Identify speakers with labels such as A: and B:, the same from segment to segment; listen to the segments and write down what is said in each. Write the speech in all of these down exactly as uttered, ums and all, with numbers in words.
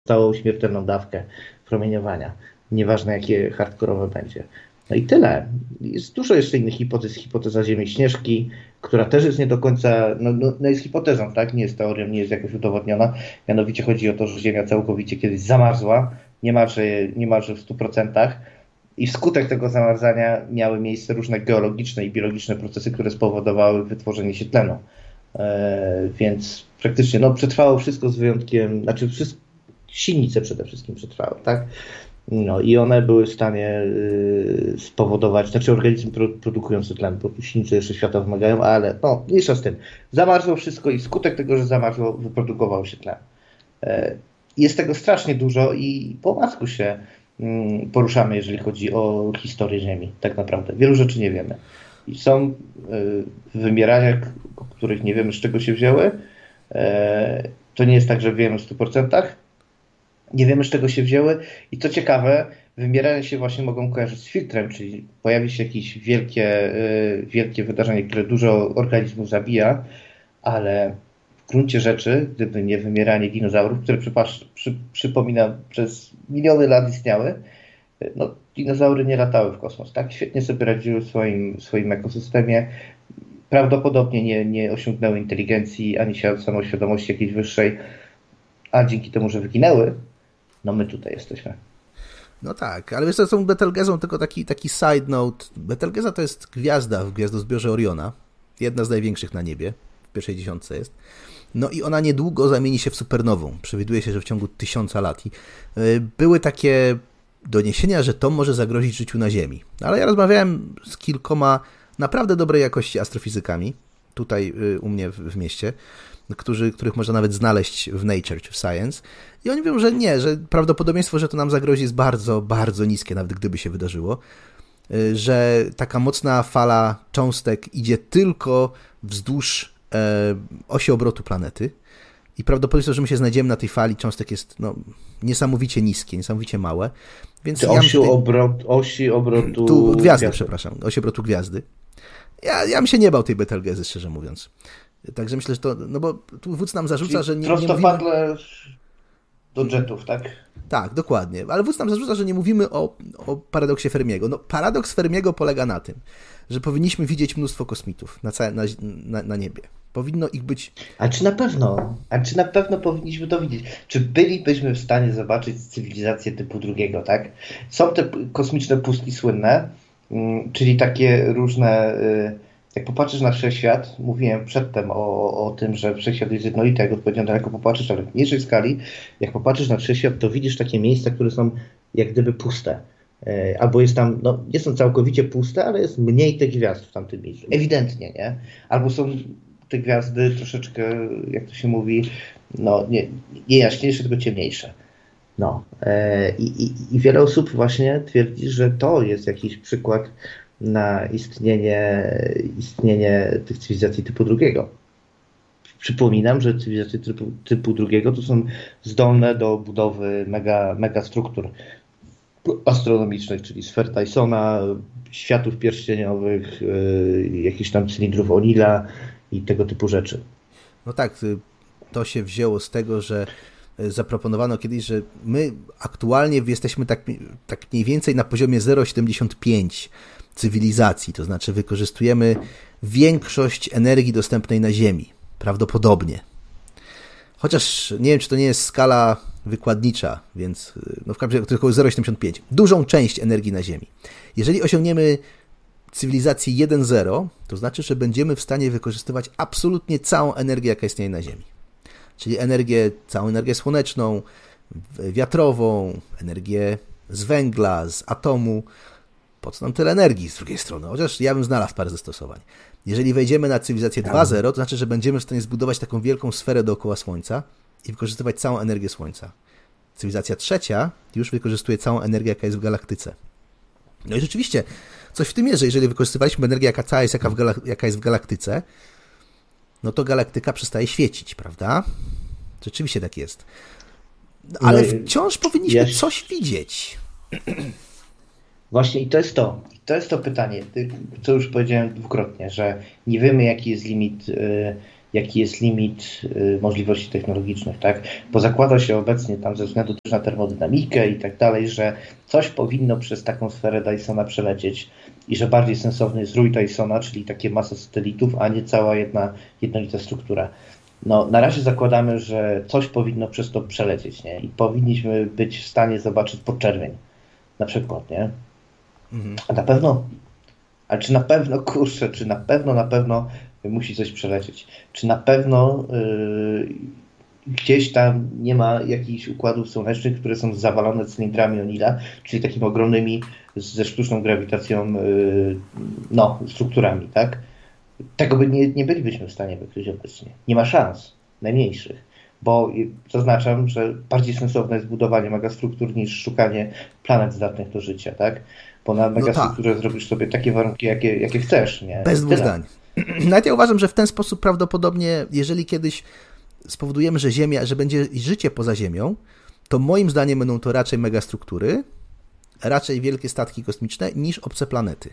A: stałą śmiertelną dawkę promieniowania. Nieważne jakie hardkorowe będzie. No i tyle. Jest dużo jeszcze innych hipotez. Hipoteza Ziemi Śnieżki, która też jest nie do końca, no, no, no jest hipotezą, tak? Nie jest teorią, nie jest jakoś udowodniona. Mianowicie chodzi o to, że Ziemia całkowicie kiedyś zamarzła, niemalże, niemalże w stu procentach. I wskutek tego zamarzania miały miejsce różne geologiczne i biologiczne procesy, które spowodowały wytworzenie się tlenu. E, więc praktycznie no, przetrwało wszystko z wyjątkiem, znaczy wszystko, silnice przede wszystkim przetrwały, tak? No i one były w stanie y, spowodować, znaczy organizm pro, produkujący tlen, bo silnice jeszcze świata wymagają, ale no, mniejsza z tym. Zamarzło wszystko i wskutek tego, że zamarzło, wyprodukował się tlen. E, jest tego strasznie dużo i po masku się mm, poruszamy, jeżeli chodzi o historię Ziemi, tak naprawdę. Wielu rzeczy nie wiemy. I są y, wymierania, o których nie wiemy, z czego się wzięły. E, to nie jest tak, że wiemy w stu procentach. Nie wiemy, z czego się wzięły i co ciekawe, wymierania się właśnie mogą kojarzyć z filtrem, czyli pojawi się jakieś wielkie, yy, wielkie wydarzenie, które dużo organizmów zabija, ale w gruncie rzeczy, gdyby nie wymieranie dinozaurów, które przypasz, przy, przypominam przez miliony lat istniały, no dinozaury nie latały w kosmos, tak? Świetnie sobie radziły w swoim, swoim ekosystemie. Prawdopodobnie nie, nie osiągnęły inteligencji ani samoświadomości jakiejś wyższej, a dzięki temu, że wyginęły, no my tutaj jesteśmy.
B: No tak, ale wiesz co, są Betelgezą tylko taki, taki side note. Betelgeza to jest gwiazda w gwiazdozbiorze Oriona. Jedna z największych na niebie. W pierwszej dziesiątce jest. No i ona niedługo zamieni się w supernową. Przewiduje się, że w ciągu tysiąca lat. I były takie doniesienia, że to może zagrozić życiu na Ziemi. Ale ja rozmawiałem z kilkoma naprawdę dobrej jakości astrofizykami. Tutaj u mnie w, w mieście. Którzy, których można nawet znaleźć w Nature czy w Science. I oni mówią, że nie, że prawdopodobieństwo, że to nam zagrozi jest bardzo, bardzo niskie, nawet gdyby się wydarzyło. Że taka mocna fala cząstek idzie tylko wzdłuż e, osi obrotu planety. I prawdopodobieństwo, że my się znajdziemy na tej fali cząstek jest no, niesamowicie niskie, niesamowicie małe. Więc
A: Czy
B: ja
A: osi,
B: tutaj...
A: obrot, osi obrotu...
B: Tu, gwiazdy,
A: gwiazdy,
B: przepraszam. Osi obrotu gwiazdy. Ja, ja bym się nie bał tej Betelgezy, szczerze mówiąc. Także myślę, że to, no bo tu wódz nam zarzuca,
A: czyli
B: że nie,
A: prostopadle
B: nie mówimy...
A: do jetów, tak?
B: Tak, dokładnie. Ale wódz nam zarzuca, że nie mówimy o, o paradoksie Fermiego. No, paradoks Fermiego polega na tym, że powinniśmy widzieć mnóstwo kosmitów na, całe, na, na, na niebie. Powinno ich być...
A: A czy na pewno? A czy na pewno powinniśmy to widzieć? Czy bylibyśmy w stanie zobaczyć cywilizację typu drugiego, tak? Są te kosmiczne pustki słynne, czyli takie różne... Jak popatrzysz na wszechświat, mówiłem przedtem o, o tym, że wszechświat jest jednolity, jak odpowiedziałem, daleko popatrzysz, ale w mniejszej skali, jak popatrzysz na wszechświat, to widzisz takie miejsca, które są jak gdyby puste. Albo jest tam, no nie są całkowicie puste, ale jest mniej tych gwiazd w tamtym miejscu. Ewidentnie, nie? Albo są te gwiazdy troszeczkę, jak to się mówi, no nie, nie jaśniejsze, tylko ciemniejsze. No. I, i, i wiele osób właśnie twierdzi, że to jest jakiś przykład na istnienie, istnienie tych cywilizacji typu drugiego. Przypominam, że cywilizacje typu, typu drugiego to są zdolne do budowy mega, mega struktur astronomicznych, czyli sfer Tysona, światów pierścieniowych, yy, jakichś tam cylindrów O'Neilla i tego typu rzeczy.
B: No tak, to się wzięło z tego, że zaproponowano kiedyś, że my aktualnie jesteśmy tak, tak mniej więcej na poziomie zero przecinek siedemdziesiąt pięć cywilizacji, to znaczy wykorzystujemy większość energii dostępnej na Ziemi, prawdopodobnie. Chociaż nie wiem, czy to nie jest skala wykładnicza, więc no w każdym razie tylko zero przecinek siedemdziesiąt pięć. Dużą część energii na Ziemi. Jeżeli osiągniemy cywilizację jeden zero, to znaczy, że będziemy w stanie wykorzystywać absolutnie całą energię, jaka istnieje na Ziemi. Czyli energię, całą energię słoneczną, wiatrową, energię z węgla, z atomu. Po co nam tyle energii z drugiej strony? Chociaż ja bym znalazł parę zastosowań. Jeżeli wejdziemy na cywilizację dwa zero, to znaczy, że będziemy w stanie zbudować taką wielką sferę dookoła Słońca i wykorzystywać całą energię Słońca. Cywilizacja trzecia już wykorzystuje całą energię, jaka jest w galaktyce. No i rzeczywiście, coś w tym jest, że jeżeli wykorzystywaliśmy energię, jaka cała jest, jaka, w galak- jaka jest w galaktyce, no to galaktyka przestaje świecić, prawda? Rzeczywiście tak jest. Ale wciąż powinniśmy ja... coś widzieć.
A: Właśnie i to jest to. To jest to pytanie, co już powiedziałem dwukrotnie, że nie wiemy, jaki jest limit, jaki jest limit y, możliwości technologicznych, tak? Bo zakłada się obecnie tam ze względu też na termodynamikę i tak dalej, że coś powinno przez taką sferę Dysona przelecieć i że bardziej sensowny jest rój Dysona, czyli takie masa satelitów, a nie cała jedna jednolita struktura. No, na razie zakładamy, że coś powinno przez to przelecieć, nie? I powinniśmy być w stanie zobaczyć podczerwień, na przykład, nie? Mhm. A na pewno, ale czy na pewno, kurczę, czy na pewno, na pewno musi coś przelecieć? Czy na pewno yy, gdzieś tam nie ma jakichś układów słonecznych, które są zawalone cylindrami O'Neilla, czyli takimi ogromnymi ze sztuczną grawitacją yy, no, strukturami, tak? Tego by nie, nie bylibyśmy w stanie wykryć obecnie. Nie ma szans, najmniejszych. Bo zaznaczam, że bardziej sensowne jest budowanie megastruktur niż szukanie planet zdatnych do życia, tak? Bo na megastrukturze no tak. zrobisz sobie takie warunki, jakie, jakie chcesz, nie?
B: Bez dwóch zdań. Nawet ja uważam, że w ten sposób prawdopodobnie, jeżeli kiedyś spowodujemy, że Ziemia, że będzie życie poza Ziemią, to moim zdaniem będą to raczej megastruktury, raczej wielkie statki kosmiczne niż obce planety.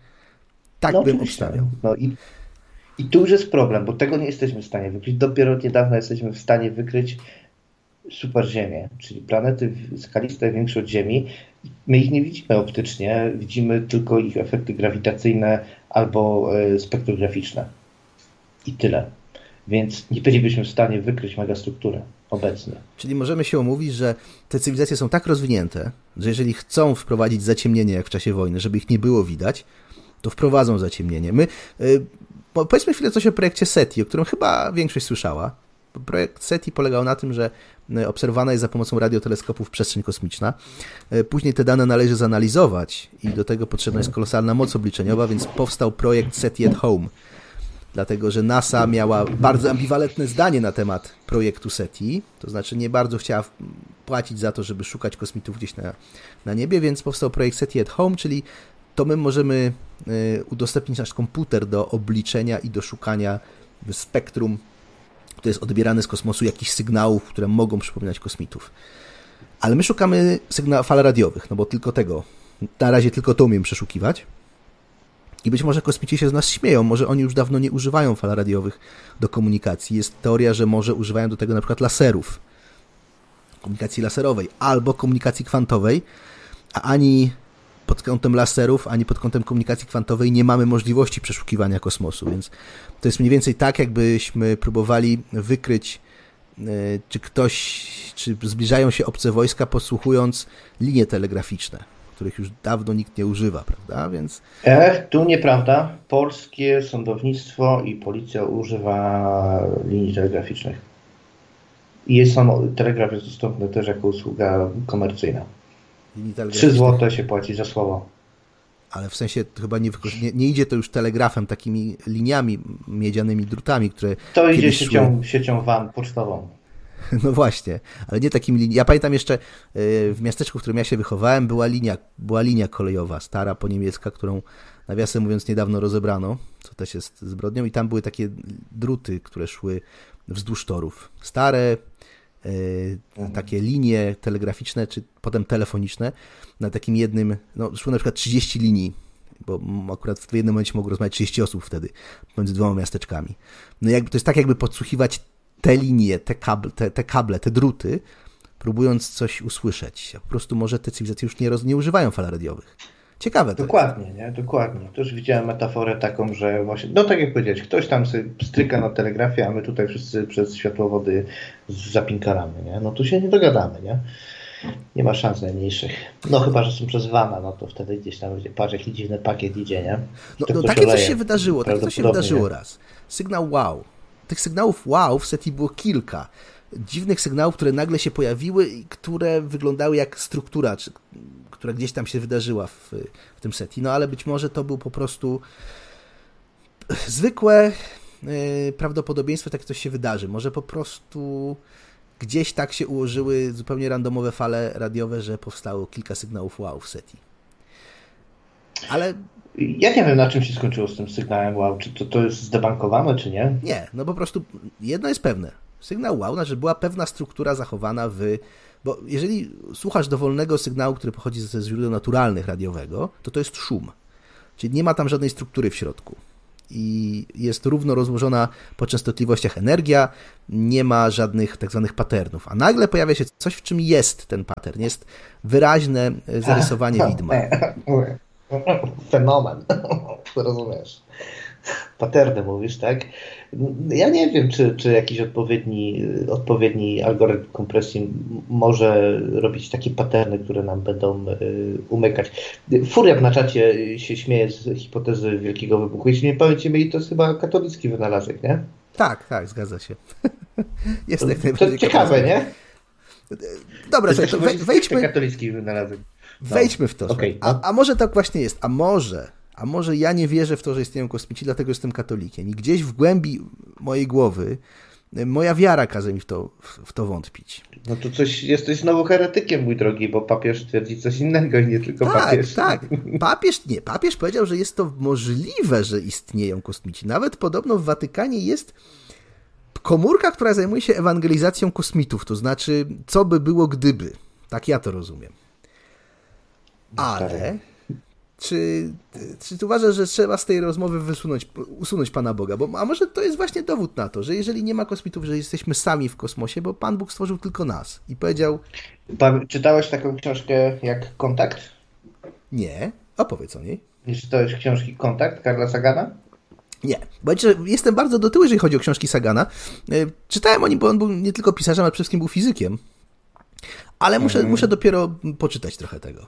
B: Tak no, bym oczywiście. obstawiał.
A: No i, i tu już jest problem, bo tego nie jesteśmy w stanie wykryć. Dopiero niedawno jesteśmy w stanie wykryć superziemię, czyli planety skaliste większe od Ziemi. My ich nie widzimy optycznie, widzimy tylko ich efekty grawitacyjne albo y, spektrograficzne. I tyle. Więc nie bylibyśmy w stanie wykryć megastrukturę obecnie.
B: Czyli możemy się umówić, że te cywilizacje są tak rozwinięte, że jeżeli chcą wprowadzić zaciemnienie jak w czasie wojny, żeby ich nie było widać, to wprowadzą zaciemnienie. My, yy, powiedzmy chwilę coś o projekcie SETI, o którym chyba większość słyszała. Projekt SETI polegał na tym, że obserwowana jest za pomocą radioteleskopów przestrzeń kosmiczna. Później te dane należy zanalizować i do tego potrzebna jest kolosalna moc obliczeniowa, więc powstał projekt SETI at Home. Dlatego, że NASA miała bardzo ambiwalentne zdanie na temat projektu SETI, to znaczy nie bardzo chciała płacić za to, żeby szukać kosmitów gdzieś na, na niebie, więc powstał projekt SETI at Home, czyli to my możemy udostępnić nasz komputer do obliczenia i do szukania w spektrum, które jest odbierane z kosmosu, jakichś sygnałów, które mogą przypominać kosmitów. Ale my szukamy sygnałów fal radiowych, no bo tylko tego, na razie tylko to umiemy przeszukiwać. I być może kosmici się z nas śmieją, może oni już dawno nie używają fal radiowych do komunikacji. Jest teoria, że może używają do tego na przykład laserów, komunikacji laserowej albo komunikacji kwantowej, a ani pod kątem laserów, ani pod kątem komunikacji kwantowej nie mamy możliwości przeszukiwania kosmosu, więc to jest mniej więcej tak, jakbyśmy próbowali wykryć, czy ktoś, czy zbliżają się obce wojska, posłuchując linie telegraficzne, których już dawno nikt nie używa, prawda? Więc...
A: Ech, tu nieprawda. Polskie sądownictwo i policja używa linii telegraficznych. I jest sam, telegraf jest dostępny też jako usługa komercyjna. trzy złote się płaci za słowo.
B: Ale w sensie to chyba nie, nie, nie idzie to już telegrafem, takimi liniami, miedzianymi drutami, które...
A: To idzie siecią, szły... siecią W A N pocztową.
B: No właśnie, ale nie takimi liniami. Ja pamiętam jeszcze w miasteczku, w którym ja się wychowałem, była linia, była linia kolejowa, stara po niemiecka, którą nawiasem mówiąc niedawno rozebrano, co też jest zbrodnią, i tam były takie druty, które szły wzdłuż torów. Stare, mhm. takie linie telegraficzne, czy potem telefoniczne, na takim jednym, no szło na przykład trzydzieści linii, bo akurat w jednym momencie mogło rozmawiać trzydzieści osób wtedy, między dwoma miasteczkami. No jakby, to jest tak, jakby podsłuchiwać te linie, te kable, te, te kable, te druty, próbując coś usłyszeć. Po prostu może te cywilizacje już nie, roz, nie używają fal radiowych. Ciekawe to
A: Dokładnie,
B: jest.
A: nie? Dokładnie. Też widziałem metaforę taką, że właśnie, no tak jak powiedziałeś, ktoś tam sobie stryka na telegrafie, a my tutaj wszyscy przez światłowody zapinkalamy, nie? No tu się nie dogadamy, nie? Nie ma szans najmniejszych. No chyba, że są przez wana, no to wtedy gdzieś tam będzie, patrz jaki dziwny pakiet idzie, nie?
B: No, no takie coś się wydarzyło, takie coś się wydarzyło raz. Sygnał wow. Tych sygnałów wow w SETI było kilka. Dziwnych sygnałów, które nagle się pojawiły i które wyglądały jak struktura, czy, która gdzieś tam się wydarzyła w, w tym SETI. No ale być może to był po prostu zwykłe yy, prawdopodobieństwo, tak coś się wydarzy. Może po prostu gdzieś tak się ułożyły zupełnie randomowe fale radiowe, że powstało kilka sygnałów wow w SETI. Ale...
A: Ja nie wiem, na czym się skończyło z tym sygnałem wow. Czy to, to jest zdebankowane, czy nie?
B: Nie, no po prostu jedno jest pewne. Sygnał wow, znaczy była pewna struktura zachowana w... Bo jeżeli słuchasz dowolnego sygnału, który pochodzi ze źródeł naturalnych radiowego, to to jest szum. Czyli nie ma tam żadnej struktury w środku. i jest równo rozłożona po częstotliwościach energia, nie ma żadnych tak zwanych patternów, a nagle pojawia się coś, w czym jest ten pattern, jest wyraźne zarysowanie widma.
A: Fenomen, rozumiesz. Patterny mówisz, tak? Ja nie wiem, czy, czy jakiś odpowiedni, odpowiedni algorytm kompresji może robić takie patterny, które nam będą umykać. Furiat na czacie się śmieje z hipotezy Wielkiego Wybuchu. Jeśli nie pamiętamy, to jest chyba katolicki wynalazek, nie?
B: Tak, tak, zgadza się. Jest
A: to,
B: jak najbardziej
A: to ciekawe, nie?
B: Dobra,
A: to
B: słuchaj, to wejdźmy,
A: katolicki wynalazek. No.
B: Wejdźmy w to.
A: Okay,
B: a,
A: no.
B: a może tak właśnie jest, a może... A może ja nie wierzę w to, że istnieją kosmici, dlatego jestem katolikiem. I gdzieś w głębi mojej głowy moja wiara każe mi w to, w to wątpić.
A: No to coś, jesteś znowu heretykiem, mój drogi, bo papież twierdzi coś innego i nie tylko
B: tak,
A: papież.
B: Tak, papież nie. Papież powiedział, że jest to możliwe, że istnieją kosmici. Nawet podobno w Watykanie jest komórka, która zajmuje się ewangelizacją kosmitów. To znaczy, co by było gdyby. Tak ja to rozumiem. Ale... Czy, czy ty uważasz, że trzeba z tej rozmowy wysunąć, usunąć Pana Boga? Bo, a może to jest właśnie dowód na to, że jeżeli nie ma kosmitów, że jesteśmy sami w kosmosie, bo Pan Bóg stworzył tylko nas i powiedział...
A: Czytałeś taką książkę jak Kontakt?
B: Nie. Opowiedz o niej.
A: Nie czytałeś książki Kontakt Carla Sagana?
B: Nie, bo jestem bardzo do tyłu, jeżeli chodzi o książki Sagana. Czytałem o nim, bo on był nie tylko pisarzem, ale przede wszystkim był fizykiem. Ale muszę, hmm. muszę dopiero poczytać trochę tego.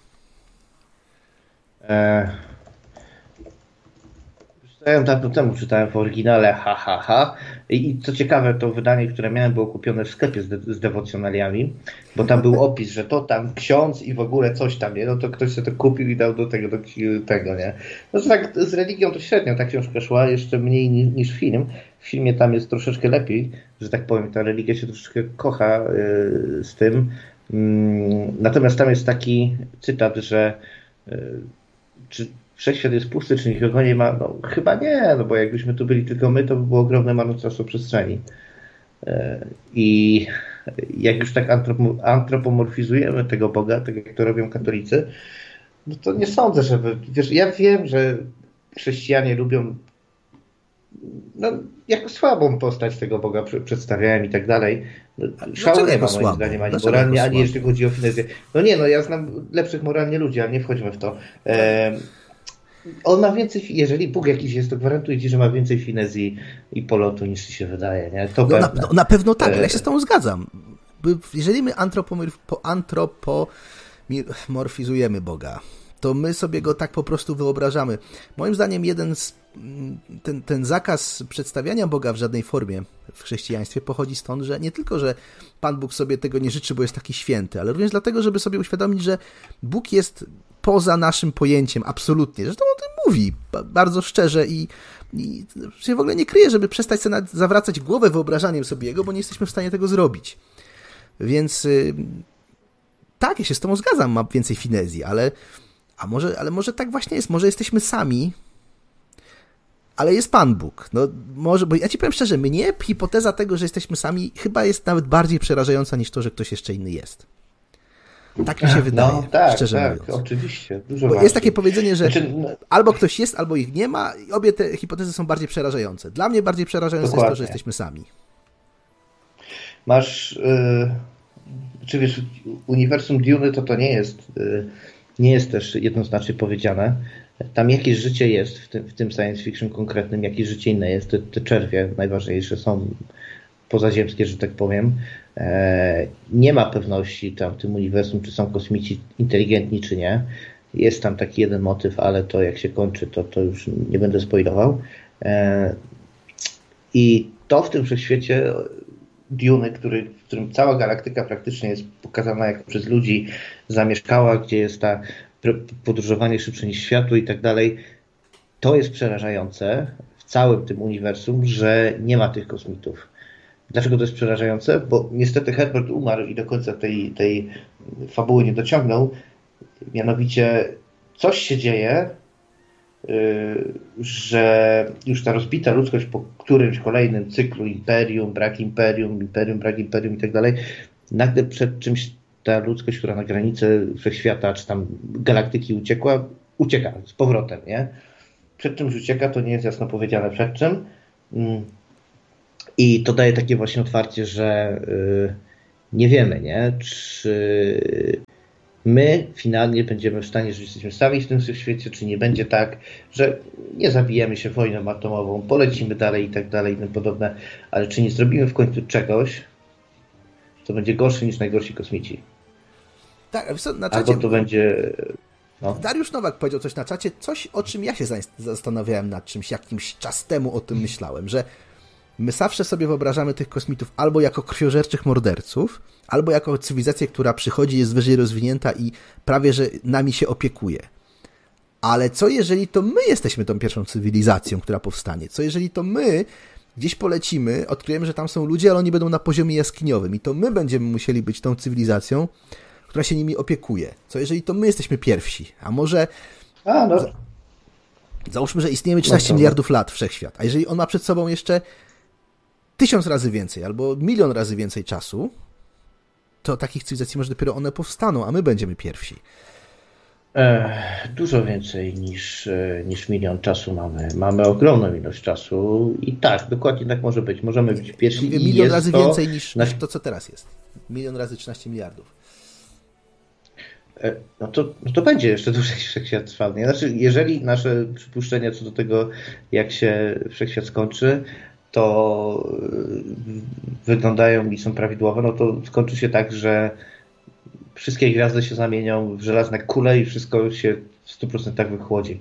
A: Ja dawno temu czytałem w oryginale ha, ha, ha. I, I co ciekawe, to wydanie, które miałem, było kupione w sklepie z, de, z dewocjonaliami, bo tam był opis, że to tam ksiądz i w ogóle coś tam, nie? No to ktoś sobie to kupił i dał do tego, do tego, nie? No to tak z religią to średnio ta książka szła, jeszcze mniej niż, niż film. W filmie tam jest troszeczkę lepiej, że tak powiem, ta religia się troszeczkę kocha yy, z tym. Yy, natomiast tam jest taki cytat, że yy, czy wszechświat jest pusty, czy nikogo nie ma? No chyba nie, no bo jakbyśmy tu byli tylko my, to by było ogromne marnotrawstwo przestrzeni. I jak już tak antropomorfizujemy tego Boga, tak jak to robią katolicy, no to nie sądzę, żeby... Wiesz, ja wiem, że chrześcijanie lubią no, jako słabą postać tego Boga przedstawiałem i tak dalej. Szału nie ma moim zdaniem ani moralnie, ani jeśli chodzi o finezję. No nie, no ja znam lepszych moralnie ludzi, ale nie wchodźmy w to. E, on ma więcej, jeżeli Bóg jakiś jest, to gwarantuje ci, że ma więcej finezji i polotu niż ci się wydaje. Nie? To
B: no na, no, na pewno tak, ale ja się z tą zgadzam. Jeżeli my antropomorfizujemy Boga, to my sobie go tak po prostu wyobrażamy. Moim zdaniem jeden z, ten, ten zakaz przedstawiania Boga w żadnej formie w chrześcijaństwie pochodzi stąd, że nie tylko, że Pan Bóg sobie tego nie życzy, bo jest taki święty, ale również dlatego, żeby sobie uświadomić, że Bóg jest poza naszym pojęciem, absolutnie. Zresztą on o tym mówi bardzo szczerze i, i się w ogóle nie kryje, żeby przestać sobie zawracać głowę wyobrażaniem sobie Jego, bo nie jesteśmy w stanie tego zrobić. Więc tak, ja się z tobą zgadzam, ma więcej finezji, ale A może, ale może tak właśnie jest, może jesteśmy sami, ale jest Pan Bóg. No może, bo ja ci powiem szczerze, mnie hipoteza tego, że jesteśmy sami, chyba jest nawet bardziej przerażająca niż to, że ktoś jeszcze inny jest. Tak mi się wydaje,
A: no, tak,
B: szczerze
A: tak,
B: mówiąc.
A: Oczywiście. Dużo
B: bo jest takie powiedzenie, że
A: znaczy, no... albo
B: albo ktoś jest, albo ich nie ma i obie te hipotezy są bardziej przerażające. Dla mnie bardziej przerażające Dokładnie. jest to, że jesteśmy sami.
A: Masz, yy, czy wiesz, uniwersum Duny to to nie jest... Yy, nie jest też jednoznacznie powiedziane. Tam jakieś życie jest, w tym, w tym science fiction konkretnym, jakieś życie inne jest. Te, te czerwie najważniejsze są pozaziemskie, że tak powiem. E, nie ma pewności tam w tym uniwersum, czy są kosmici inteligentni, czy nie. Jest tam taki jeden motyw, ale to jak się kończy, to, to już nie będę spoilował. E, I to w tym wszechświecie Duny, który, w którym cała galaktyka praktycznie jest pokazana jako przez ludzi zamieszkała, gdzie jest ta podróżowanie szybsze niż światło i tak dalej, to jest przerażające w całym tym uniwersum, że nie ma tych kosmitów. Dlaczego to jest przerażające? Bo niestety Herbert umarł i do końca tej, tej fabuły nie dociągnął. Mianowicie coś się dzieje, że już ta rozbita ludzkość po którymś kolejnym cyklu imperium, brak imperium, imperium, brak imperium i tak dalej, nagle przed czymś ta ludzkość, która na granicę wszechświata czy tam galaktyki uciekła, ucieka z powrotem, nie? przed czymś ucieka, to nie jest jasno powiedziane przed czym. I to daje takie właśnie otwarcie, że nie wiemy, nie? Czy my finalnie będziemy w stanie, że jesteśmy sami w tym świecie, czy nie będzie tak, że nie zabijemy się wojną atomową, polecimy dalej i tak dalej i tym podobne, ale czy nie zrobimy w końcu czegoś, co będzie gorsze niż najgorsi kosmici.
B: Tak, na czacie...
A: Albo to będzie... No.
B: Dariusz Nowak powiedział coś na czacie, coś o czym ja się zastanawiałem nad czymś, jakimś czas temu o tym myślałem, że my zawsze sobie wyobrażamy tych kosmitów albo jako krwiożerczych morderców, albo jako cywilizację, która przychodzi, jest wyżej rozwinięta i prawie, że nami się opiekuje. Ale co jeżeli to my jesteśmy tą pierwszą cywilizacją, która powstanie? Co jeżeli to my gdzieś polecimy, odkryjemy, że tam są ludzie, ale oni będą na poziomie jaskiniowym i to my będziemy musieli być tą cywilizacją, która się nimi opiekuje. Co jeżeli to my jesteśmy pierwsi? A może...
A: A, no.
B: Załóżmy, że istniejemy trzynaście no miliardów lat wszechświat, a jeżeli on ma przed sobą jeszcze tysiąc razy więcej albo milion razy więcej czasu, to takich cywilizacji może dopiero one powstaną, a my będziemy pierwsi.
A: E, dużo więcej niż, niż milion czasu mamy. Mamy ogromną ilość czasu i tak, dokładnie tak może być. Możemy być pierwsi.
B: Mówię, milion razy to... więcej niż, niż to, co teraz jest. Milion razy trzynaście miliardów.
A: E, no to, no to będzie jeszcze dłużej wszechświat trwał. Znaczy, jeżeli nasze przypuszczenia co do tego, jak się wszechświat skończy, to wyglądają i są prawidłowe, no to skończy się tak, że wszystkie gwiazdy się zamienią w żelazne kule i wszystko się w stu procentach wychłodzi.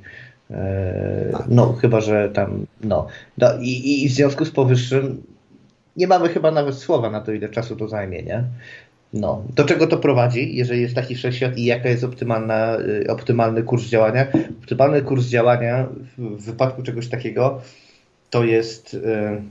A: No, chyba że tam, no. no i, I w związku z powyższym nie mamy chyba nawet słowa na to, ile czasu to zajmie, nie? No. Do czego to prowadzi, jeżeli jest taki wszechświat i jaka jest optymalna, optymalny kurs działania? Optymalny kurs działania w wypadku czegoś takiego to jest y,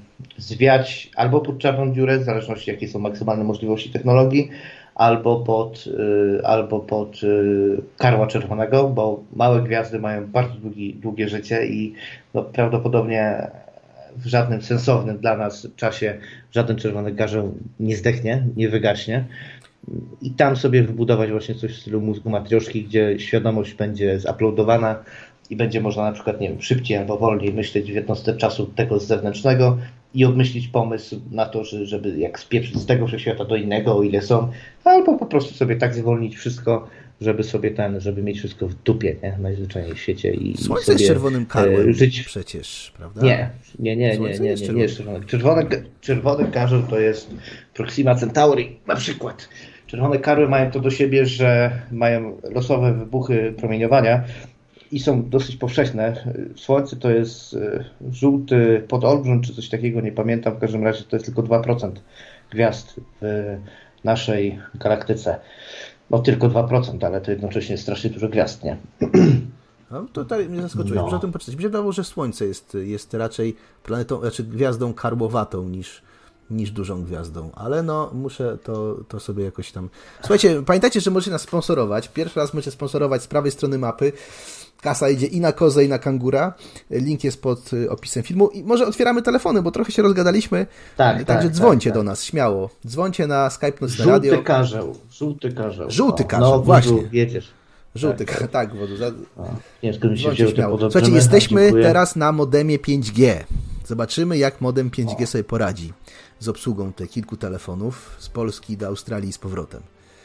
A: zwiać albo pod czarną dziurę, w zależności jakie są maksymalne możliwości technologii, albo pod, y, albo pod y, karła czerwonego, bo małe gwiazdy mają bardzo długi, długie życie i no, prawdopodobnie w żadnym sensownym dla nas czasie żaden czerwony karzeł nie zdechnie, nie wygaśnie. I tam sobie wybudować właśnie coś w stylu mózgu matrioszki, gdzie świadomość będzie zuploadowana i będzie można na przykład, nie wiem, szybciej albo wolniej myśleć w jednostce czasu tego zewnętrznego i obmyślić pomysł na to, że, żeby jak spieprzyć z tego wszechświata do innego, o ile są, albo po prostu sobie tak zwolnić wszystko, żeby sobie ten, żeby mieć wszystko w dupie, nie? Najzwyczajniej w świecie. I
B: Słońce
A: sobie
B: jest czerwonym karłem
A: żyć
B: przecież, prawda?
A: Nie, nie, nie, nie, nie, nie, nie jest czerwony. Czerwony, czerwony karzeł to jest Proxima Centauri na przykład. Czerwone karły mają to do siebie, że mają losowe wybuchy promieniowania i są dosyć powszechne. Słońce to jest żółty podolbrzym, czy coś takiego, nie pamiętam. W każdym razie to jest tylko dwa procent gwiazd w naszej galaktyce. No tylko dwa procent, ale to jednocześnie strasznie dużo gwiazd, nie?
B: No, to tak mnie zaskoczyłeś,
A: no.
B: muszę o tym poczytać. Mi się wydawało, że Słońce jest, jest raczej planetą, znaczy gwiazdą karłowatą niż, niż dużą gwiazdą, ale no muszę to, to sobie jakoś tam... Słuchajcie, pamiętajcie, że możecie nas sponsorować. Pierwszy raz możecie sponsorować z prawej strony mapy. Kasa idzie i na kozę, i na kangura. Link jest pod opisem filmu. I może otwieramy telefony, bo trochę się rozgadaliśmy. Tak, Także tak, dzwońcie tak, do nas, śmiało. Dzwońcie na Skype Noc na Radio.
A: Żółty karzeł. Żółty karzeł.
B: Żółty karzeł, no, właśnie.
A: Jedziesz.
B: Żółty, tak, tak wodu. Za...
A: Nie, skąd mi się wzięło te podobne.
B: Słuchajcie, jesteśmy teraz na modemie pięć G. Zobaczymy, jak modem pięć G o. sobie poradzi z obsługą tych kilku telefonów z Polski do Australii i z powrotem.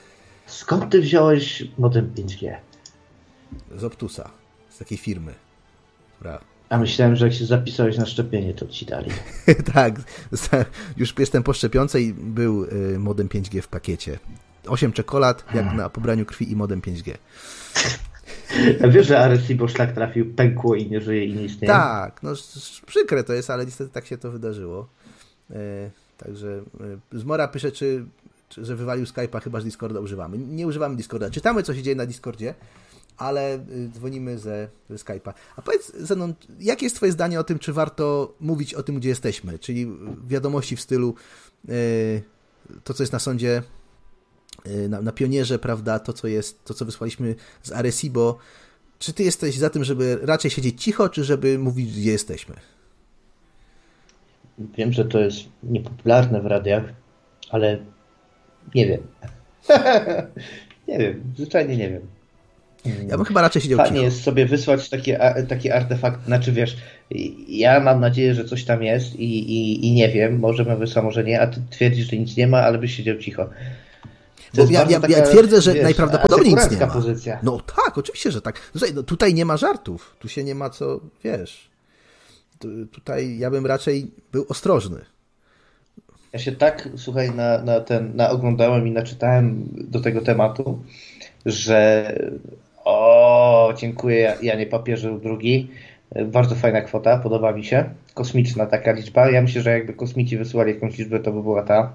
A: Skąd ty wziąłeś modem pięć G?
B: Z Optusa, z takiej firmy, która...
A: A myślałem, że jak się zapisałeś na szczepienie, to ci dali.
B: Tak, już jestem po szczepionce i był modem pięć G w pakiecie. osiem czekolad, jak hmm. na pobraniu krwi i modem pięć G.
A: A wiesz, że Arecibo szlak trafił, pękło i nie żyje i nie istnieje?
B: Tak, no przykre to jest, ale niestety tak się to wydarzyło. E, także e, Zmora pisze, czy, czy, że wywalił Skype'a, chyba że Discorda używamy. Nie używamy Discorda. Czytamy, co się dzieje na Discordzie, ale e, dzwonimy ze, ze Skype'a. A powiedz, Zenon, jakie jest twoje zdanie o tym, czy warto mówić o tym, gdzie jesteśmy? Czyli wiadomości w stylu e, to, co jest na sądzie Na, na Pionierze, prawda, to co jest, to co wysłaliśmy z Arecibo. Czy ty jesteś za tym, żeby raczej siedzieć cicho, czy żeby mówić, gdzie jesteśmy?
A: Wiem, że to jest niepopularne w radiach, ale nie wiem. nie wiem, zwyczajnie nie wiem.
B: Ja bym chyba raczej siedział
A: Fajnie
B: cicho.
A: jest sobie wysłać takie, takie artefakty, znaczy wiesz, ja mam nadzieję, że coś tam jest i, i, i nie wiem, możemy wysłać, może nie, a ty twierdzisz, że nic nie ma, ale byś siedział cicho.
B: Bo ja, ja, taka, ja twierdzę, że wiesz, najprawdopodobniej nic nie ma.
A: Pozycja.
B: No tak, oczywiście, że tak. Słuchaj, no, tutaj nie ma żartów, tu się nie ma co, wiesz, tutaj ja bym raczej był ostrożny.
A: Ja się tak, słuchaj, na, na ten, na oglądałem i naczytałem do tego tematu, że o, dziękuję Janie Papieżu drugi. Bardzo fajna kwota, podoba mi się. Kosmiczna taka liczba. Ja myślę, że jakby kosmici wysyłali jakąś liczbę, to by była ta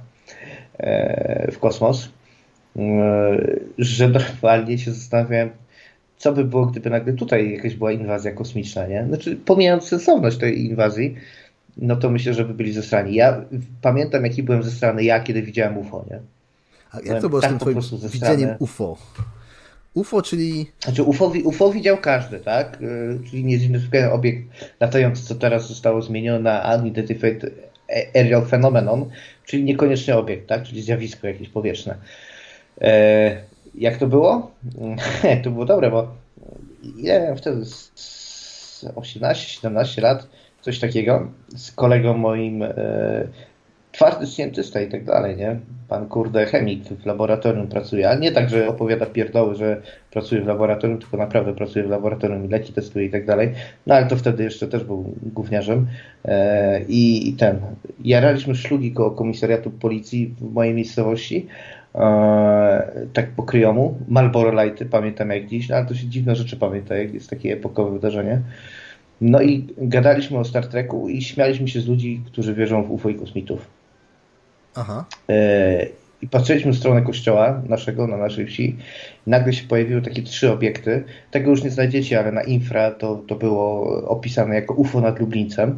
A: e, w kosmos. E, że normalnie się zastanawiałem, co by było, gdyby nagle tutaj jakaś była inwazja kosmiczna, nie? Znaczy, pomijając sensowność tej inwazji, no to myślę, że by byli zesrani. Ja pamiętam, jaki byłem zesrany ja, kiedy widziałem U F O, nie?
B: A jak to było
A: tak
B: z tym twoim widzeniem U F O? U F O, czyli...
A: Znaczy U F O, U F O widział każdy, tak? Czyli niezidentyfikowany obiekt latający, co teraz zostało zmienione na Unidentified Aerial Phenomenon, czyli niekoniecznie obiekt, tak? Czyli zjawisko jakieś powietrzne. E, jak to było? To było dobre, bo ja miałem wtedy osiemnaście siedemnaście lat, coś takiego, z kolegą moim, e, twardy scientysta i tak dalej, nie? Pan kurde chemik w laboratorium pracuje, ale nie tak, że opowiada pierdoły, że pracuje w laboratorium, tylko naprawdę pracuje w laboratorium i leki testuje i tak dalej. No ale to wtedy jeszcze też był gówniarzem e, i, i ten, jaraliśmy szlugi koło komisariatu policji w mojej miejscowości, e, tak po kryjomu, Marlboro Lighty, pamiętam jak dziś, no ale to się dziwne rzeczy pamięta, jak jest takie epokowe wydarzenie. No i gadaliśmy o Star Treku i śmialiśmy się z ludzi, którzy wierzą w U F O i kosmitów.
B: Aha.
A: E, I patrzyliśmy w stronę kościoła naszego, na naszej wsi. Nagle się pojawiły takie trzy obiekty. Tego już nie znajdziecie, ale na infra to, to było opisane jako U F O nad Lublińcem.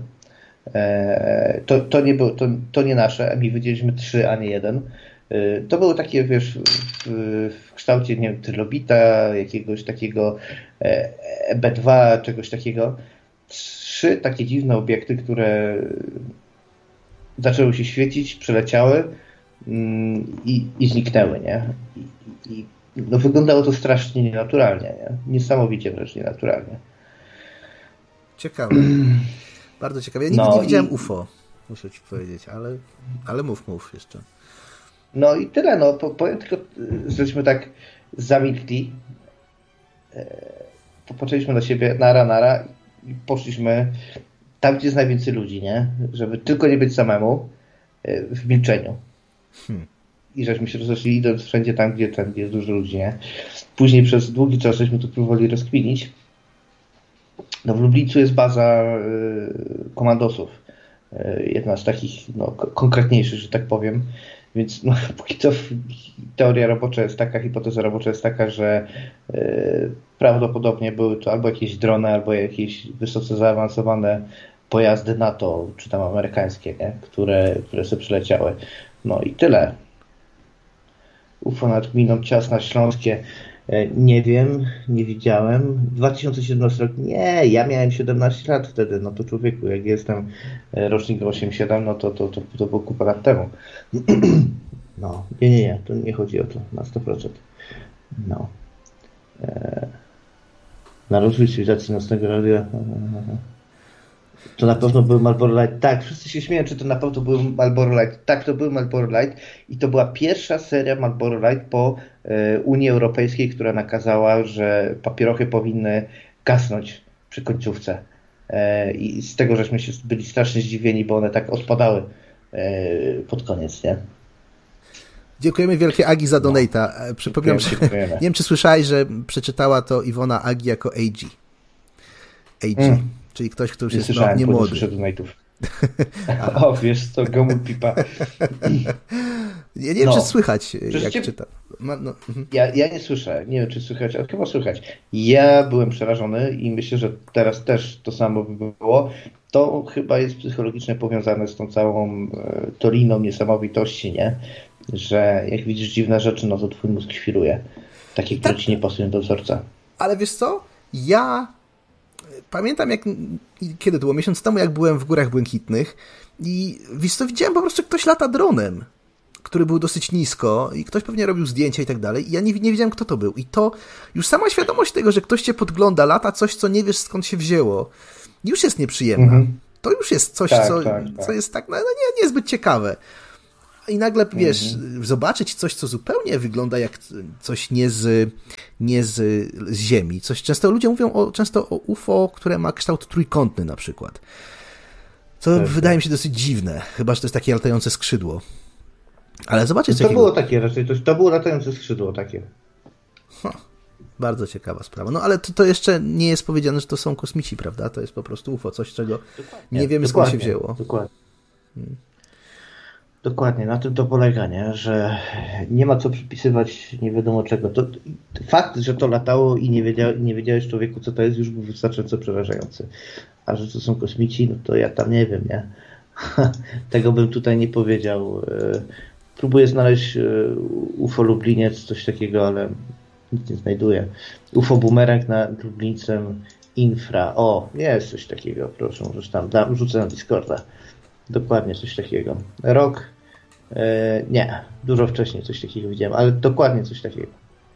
A: E, to, to, nie było, to, to nie nasze, my widzieliśmy trzy, a nie jeden. E, to były takie, wiesz, w, w kształcie, nie wiem, trylobita, jakiegoś takiego e, B dwa, czegoś takiego. Trzy takie dziwne obiekty, które zaczęły się świecić, przeleciały mm, i, i zniknęły, nie? I, i, no wyglądało to strasznie nienaturalnie, nie? Niesamowicie wręcz nienaturalnie.
B: Ciekawe. Bardzo ciekawe. Ja nigdy
A: no
B: nie widziałem
A: i,
B: U F O, muszę ci powiedzieć, ale, ale mów, mów jeszcze.
A: No i tyle, no. Powiem tylko, żeśmy tak zamilkli. Popatrzyliśmy na siebie nara, nara i poszliśmy tam, gdzie jest najwięcej ludzi, nie? Żeby tylko nie być samemu w milczeniu. Hmm. I żeśmy się rozeszli idąc wszędzie tam, gdzie, tam, gdzie jest dużo ludzi, nie? Później przez długi czas żeśmy to próbowali rozkminić. No w Lublińcu jest baza y, komandosów. Y, jedna z takich no, konkretniejszych, że tak powiem. Więc no, póki co teoria robocza jest taka, hipoteza robocza jest taka, że y, prawdopodobnie były to albo jakieś drony, albo jakieś wysoce zaawansowane pojazdy NATO, czy tam amerykańskie, nie? Które, które sobie przyleciały. No i tyle. U F O nad gminą Ciasna Śląskie. Nie wiem, nie widziałem. dwa tysiące siedemnasty rok. Nie, ja miałem siedemnaście lat wtedy. No to człowieku, jak jestem rocznik osiemdziesiąt siedem, no to, to, to, to było kupę lat temu. No, nie, nie, nie. To nie chodzi o to na sto procent. No. E, na rozwój cywilizacji nocnego radia. To na pewno był Marlboro Light. Tak, wszyscy się śmieją, czy to na pewno był Marlboro Light. Tak, to był Marlboro Light i to była pierwsza seria Marlboro Light po e, Unii Europejskiej, która nakazała, że papierochy powinny gasnąć przy końcówce. E, I z tego żeśmy się byli strasznie zdziwieni, bo one tak odpadały e, pod koniec, nie?
B: Dziękujemy wielkie Agi za donata. No. Przypominam, że nie wiem, czy słyszałeś, że przeczytała to Iwona Agi jako A G. A G. Mm. Czyli ktoś, kto już nie jest no, nie młody.
A: O, wiesz co, gomu pipa.
B: Ja nie wiem, no. czy słychać, Przecież jak cię... czytam. No, no.
A: ja, ja nie słyszę, nie wiem, czy słychać, ale chyba słychać. Ja byłem przerażony i myślę, że teraz też to samo by było. To chyba jest psychologicznie powiązane z tą całą e, toliną niesamowitości, nie? Że jak widzisz dziwne rzeczy, no to twój mózg świruje. Takie, które tak. ci nie pasują do wzorca.
B: Ale wiesz co? Ja pamiętam, jak kiedy to było? Miesiąc temu, jak byłem w Górach Błękitnych i wiesz co, widziałem po prostu, ktoś lata dronem. który był dosyć nisko i ktoś pewnie robił zdjęcia i tak dalej i ja nie, nie wiedziałem, kto to był. I to już sama świadomość tego, że ktoś cię podgląda, lata coś, co nie wiesz, skąd się wzięło, już jest nieprzyjemna. Mhm. To już jest coś, tak, co, tak, tak. co jest tak no, nie, niezbyt ciekawe. I nagle, wiesz, mhm. zobaczyć coś, co zupełnie wygląda jak coś nie z, nie z, z Ziemi. Coś, często ludzie mówią o, często o U F O, które ma kształt trójkątny na przykład. Co tak, wydaje tak. mi się dosyć dziwne, chyba że to jest takie latające skrzydło. Ale zobaczcie, co
A: To takiego... było takie raczej, to, to było latające skrzydło takie.
B: Ha, bardzo ciekawa sprawa. No ale to, to jeszcze nie jest powiedziane, że to są kosmici, prawda? To jest po prostu U F O, coś, czego dokładnie, nie wiemy, skąd się wzięło.
A: Dokładnie. Hmm. Dokładnie, na tym to polega, nie? Że nie ma co przypisywać nie wiadomo czego. To, fakt, że to latało i nie, wiedział, nie wiedziałeś człowieku, co to jest, już był wystarczająco przerażający. A że to są kosmici, no to ja tam nie wiem, nie? Tego bym tutaj nie powiedział. Próbuję znaleźć U F O Lubliniec, coś takiego, ale nic nie znajduję. U F O Bumerang nad Lublińcem Infra. O, jest coś takiego, proszę, możesz tam, dam, rzucę na Discorda. Dokładnie coś takiego. Rok, yy, nie, dużo wcześniej coś takiego widziałem, ale dokładnie coś takiego.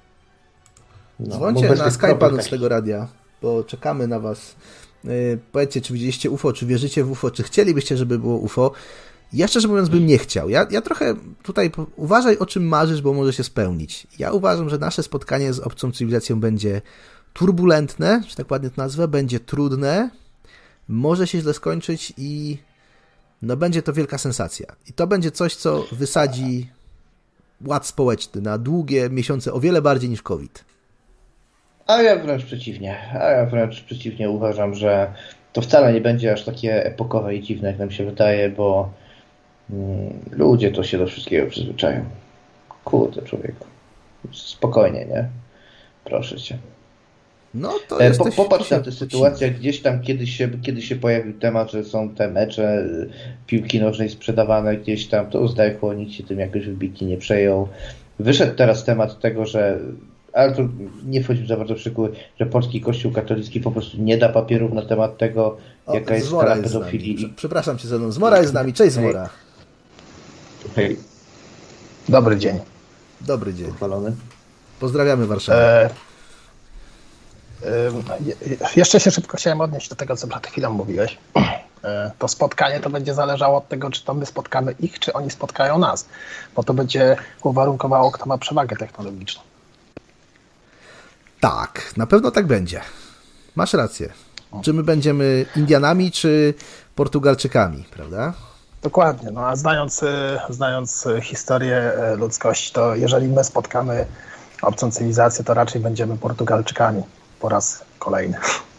B: No, dzwońcie na Skype'a z tego radia, bo czekamy na was. Yy, powiedzcie, czy widzieliście U F O, czy wierzycie w U F O, czy chcielibyście, żeby było U F O. Ja szczerze mówiąc bym nie chciał. Ja, ja trochę tutaj uważaj, o czym marzysz, bo może się spełnić. Ja uważam, że nasze spotkanie z obcą cywilizacją będzie turbulentne, że tak ładnie to nazwę, będzie trudne, może się źle skończyć i no będzie to wielka sensacja. I to będzie coś, co wysadzi ład społeczny na długie miesiące, o wiele bardziej niż COVID.
A: A ja wręcz przeciwnie. A ja wręcz przeciwnie uważam, że to wcale nie będzie aż takie epokowe i dziwne, jak nam się wydaje, bo mm, ludzie to się do wszystkiego przyzwyczają. Kurde, człowieku. Spokojnie, nie? Proszę cię.
B: No, to jest
A: po, popatrz na tę sytuację, gdzieś tam kiedyś się, kiedyś się pojawił temat, że są te mecze piłki nożnej sprzedawane gdzieś tam, to zdechło, nikt się tym jakoś wybitnie nie przejął. Wyszedł teraz temat tego, że, ale to nie wchodzi za bardzo w szczegóły, że polski kościół katolicki po prostu nie da papierów na temat tego, o, jaka jest skala pedofilii.
B: Przepraszam cię za mną, Zmora jest z nami, cześć Zmora.
A: Hej.
C: Dobry dzień.
B: Dobry dzień.
A: Pochwalony.
B: Pozdrawiamy Warszawę. E...
C: Jeszcze się szybko chciałem odnieść do tego, co przed chwilą mówiłeś. To spotkanie to będzie zależało od tego, czy to my spotkamy ich, czy oni spotkają nas, bo to będzie uwarunkowało, kto ma przewagę technologiczną.
B: Tak, na pewno tak będzie. Masz rację. Czy my będziemy Indianami, czy Portugalczykami, prawda?
C: Dokładnie. No a znając, znając historię ludzkości, to jeżeli my spotkamy obcą cywilizację, to raczej będziemy Portugalczykami. Po raz kolejny.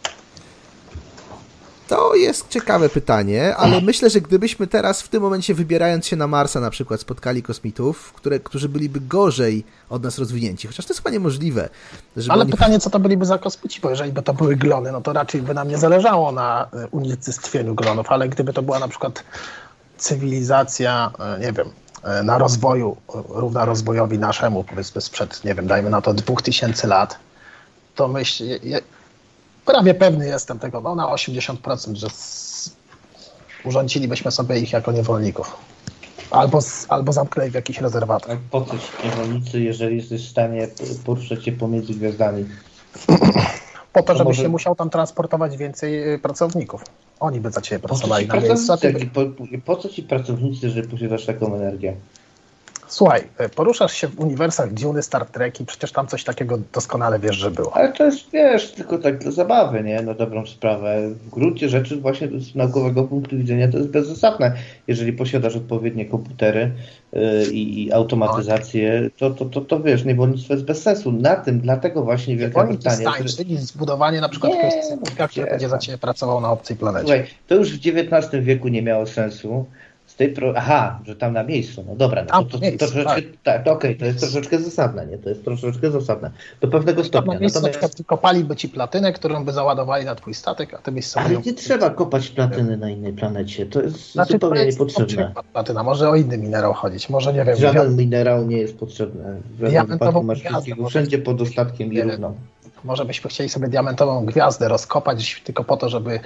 B: To jest ciekawe pytanie, ale myślę, że gdybyśmy teraz w tym momencie wybierając się na Marsa na przykład spotkali kosmitów, które, którzy byliby gorzej od nas rozwinięci, chociaż to jest chyba niemożliwe.
C: Ale
B: oni...
C: pytanie, co to byliby za kosmici, bo jeżeli by to były glony, no to raczej by nam nie zależało na unicestwieniu glonów, ale gdyby to była na przykład cywilizacja, nie wiem, na rozwoju, równa rozwojowi naszemu, powiedzmy sprzed, nie wiem, dajmy na to dwóch tysięcy lat, to myślę, prawie pewny jestem tego, no na osiemdziesiąt procent, że z, urządzilibyśmy sobie ich jako niewolników. Albo, z, albo zamknęli w jakichś rezerwatach.
A: Po co ci niewolnicy, jeżeli jesteś w stanie poruszać się pomiędzy gwiazdami?
C: Po to, żebyś może... się musiał tam transportować więcej pracowników. Oni by za ciebie pracowali na miejscu. By...
A: Po, po co ci pracownicy, że posiadasz taką energię?
C: Słuchaj, poruszasz się w uniwersach Duny, Star Trek i przecież tam coś takiego doskonale wiesz, że było.
A: Ale to jest, wiesz, tylko tak dla zabawy, nie? Na dobrą sprawę. W gruncie rzeczy właśnie z naukowego punktu widzenia to jest bezzasadne. Jeżeli posiadasz odpowiednie komputery yy, i automatyzację, to, to, to, to wiesz, niewolnictwo jest bez sensu. Na tym, dlatego właśnie wielka Brytania...
C: Czyli zbudowanie na przykład kogoś, który będzie za ciebie pracował na obcej planecie.
A: Słuchaj, to już w dziewiętnastym wieku nie miało sensu. Z tej pro... Aha, że tam na miejscu, no dobra, no to, to, to, to troszeczkę, tak, to okej, okay, to jest troszeczkę zasadne, nie? To jest troszeczkę zasadne. Do pewnego stopnia.
C: Na miejscu natomiast... na przykład kopaliby ci platynę, którą by załadowali na twój statek, a ty byś sobie...
A: Ale nie trzeba kopać platyny na innej planecie, to jest znaczy, zupełnie niepotrzebne.
C: Platyna, może o inny minerał chodzić, może nie wiem...
A: Żaden wiad... minerał nie jest potrzebny. W żadnym wypadku masz wszystkiego wszędzie pod dostatkiem i równo.
C: Może byśmy chcieli sobie diamentową gwiazdę rozkopać tylko po to, żeby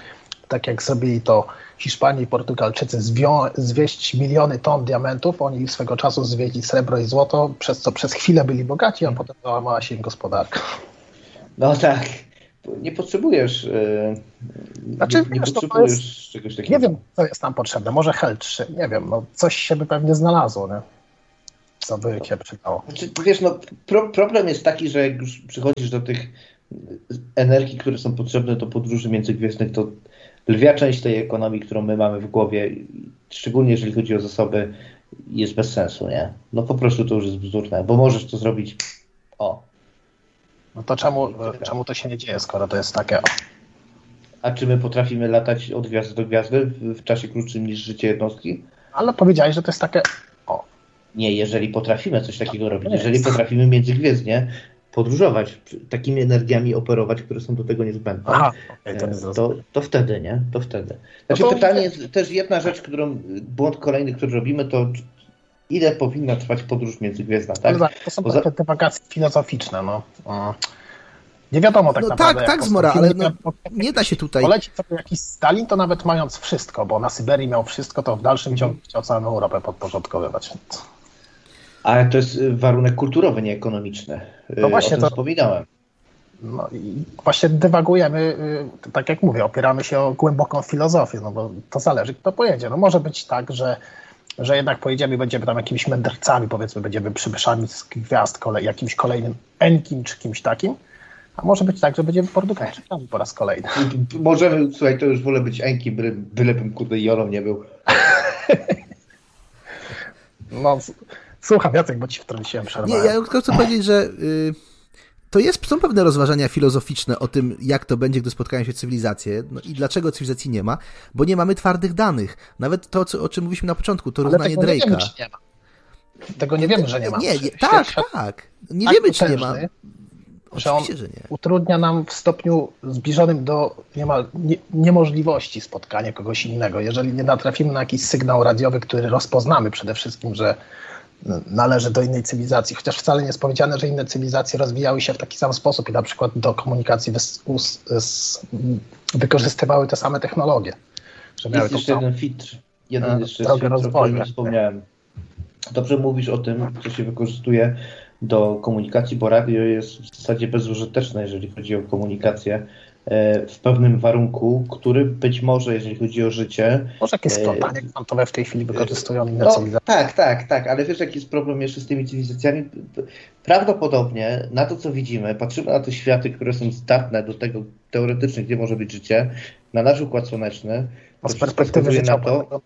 C: tak jak zrobili to Hiszpanie i Portugalczycy, zwią- zwieść miliony ton diamentów, oni swego czasu zwieźli srebro i złoto, przez co przez chwilę byli bogaci, a potem załamała się im gospodarka.
A: No tak, nie potrzebujesz, yy,
C: znaczy,
A: nie, nie
C: wiesz,
A: potrzebujesz
C: jest,
A: czegoś takiego.
C: Nie wiem, co jest nam potrzebne, może Hel trzy, nie wiem, no coś się by pewnie znalazło, nie? Co by się przydało.
A: Znaczy, wiesz, no pro, problem jest taki, że jak już przychodzisz do tych energii, które są potrzebne do podróży międzygwiezdnych, to lwia część tej ekonomii, którą my mamy w głowie, szczególnie jeżeli chodzi o zasoby, jest bez sensu, nie? No po prostu to już jest bzdurne, bo możesz to zrobić o.
C: No to czemu, czemu to się nie dzieje, skoro to jest takie o?
A: A czy my potrafimy latać od gwiazdy do gwiazdy w czasie krótszym niż życie jednostki?
C: Ale powiedziałeś, że to jest takie o.
A: Nie, jeżeli potrafimy coś takiego robić, jeżeli potrafimy międzygwiezdnie podróżować, takimi energiami operować, które są do tego niezbędne,
C: Aha, okay, to, nie
A: to, to wtedy, nie? To wtedy. Znaczy
C: no to...
A: pytanie jest też jedna rzecz, którą, błąd kolejny, który robimy, to ile powinna trwać podróż międzygwiezdna, tak?
C: No, to są Bo takie za... dywagacje filozoficzne, no. Nie wiadomo tak
B: no
C: naprawdę.
B: Tak, tak, Zmora, ale no, nie da się tutaj...
C: Poleci sobie jakiś Stalin, to nawet mając wszystko, bo na Syberii miał wszystko, to w dalszym ciągu chciał całą Europę podporządkowywać.
A: Ale to jest warunek kulturowy, nie ekonomiczny. No właśnie, o tym to wspominałem.
C: No i właśnie dywagujemy, tak jak mówię, opieramy się o głęboką filozofię, no bo to zależy, kto pojedzie. No może być tak, że, że jednak pojedziemy i będziemy tam jakimiś mędrcami, powiedzmy, będziemy przybyszami z gwiazd, kolej, jakimś kolejnym Enkim czy kimś takim, a może być tak, że będziemy Portugalczykami po raz kolejny.
A: Możemy, słuchaj, to już wolę być Enkim, byle, bylebym kurde Jolą nie był.
C: No... Słucham, Jacek, bo ci wtrąciłem przerwę.
B: Nie, ja tylko chcę powiedzieć, że y, to jest, są pewne rozważania filozoficzne o tym, jak to będzie, gdy spotkają się cywilizacje, no i dlaczego cywilizacji nie ma, bo nie mamy twardych danych. Nawet to, co, o czym mówiliśmy na początku, to równanie Drake'a.
C: Nie wiemy, czy nie ma. Tego nie wiemy, że nie ma.
B: Nie, nie, tak, świat, tak. Nie tak wiemy, czy nie ma.
C: Że on że nie. utrudnia nam w stopniu zbliżonym do niemal nie, niemożliwości spotkania kogoś innego. Jeżeli nie natrafimy na jakiś sygnał radiowy, który rozpoznamy przede wszystkim, że należy do innej cywilizacji, chociaż wcale nie jest powiedziane, że inne cywilizacje rozwijały się w taki sam sposób i na przykład do komunikacji wys, us, s, wykorzystywały te same technologie. Że miały
A: jest jeszcze
C: samą,
A: jeden filtr, jeden jeszcze
C: drogę
A: filtr,
C: rozwoju,
A: o którym wspomniałem. Dobrze mówisz o tym, co się wykorzystuje do komunikacji, bo radio jest w zasadzie bezużyteczne, jeżeli chodzi o komunikację w pewnym warunku, który być może, jeżeli chodzi o życie...
C: Może jakieś splątanie kwantowe w tej chwili wykorzystują inne
A: no,
C: cywilizacje.
A: Tak, tak, tak, ale wiesz, jaki jest problem jeszcze z tymi cywilizacjami? Prawdopodobnie na to, co widzimy, patrzymy na te światy, które są zdatne do tego teoretycznie, gdzie może być życie, na nasz Układ Słoneczny,
C: to z perspektywy życia
A: na to,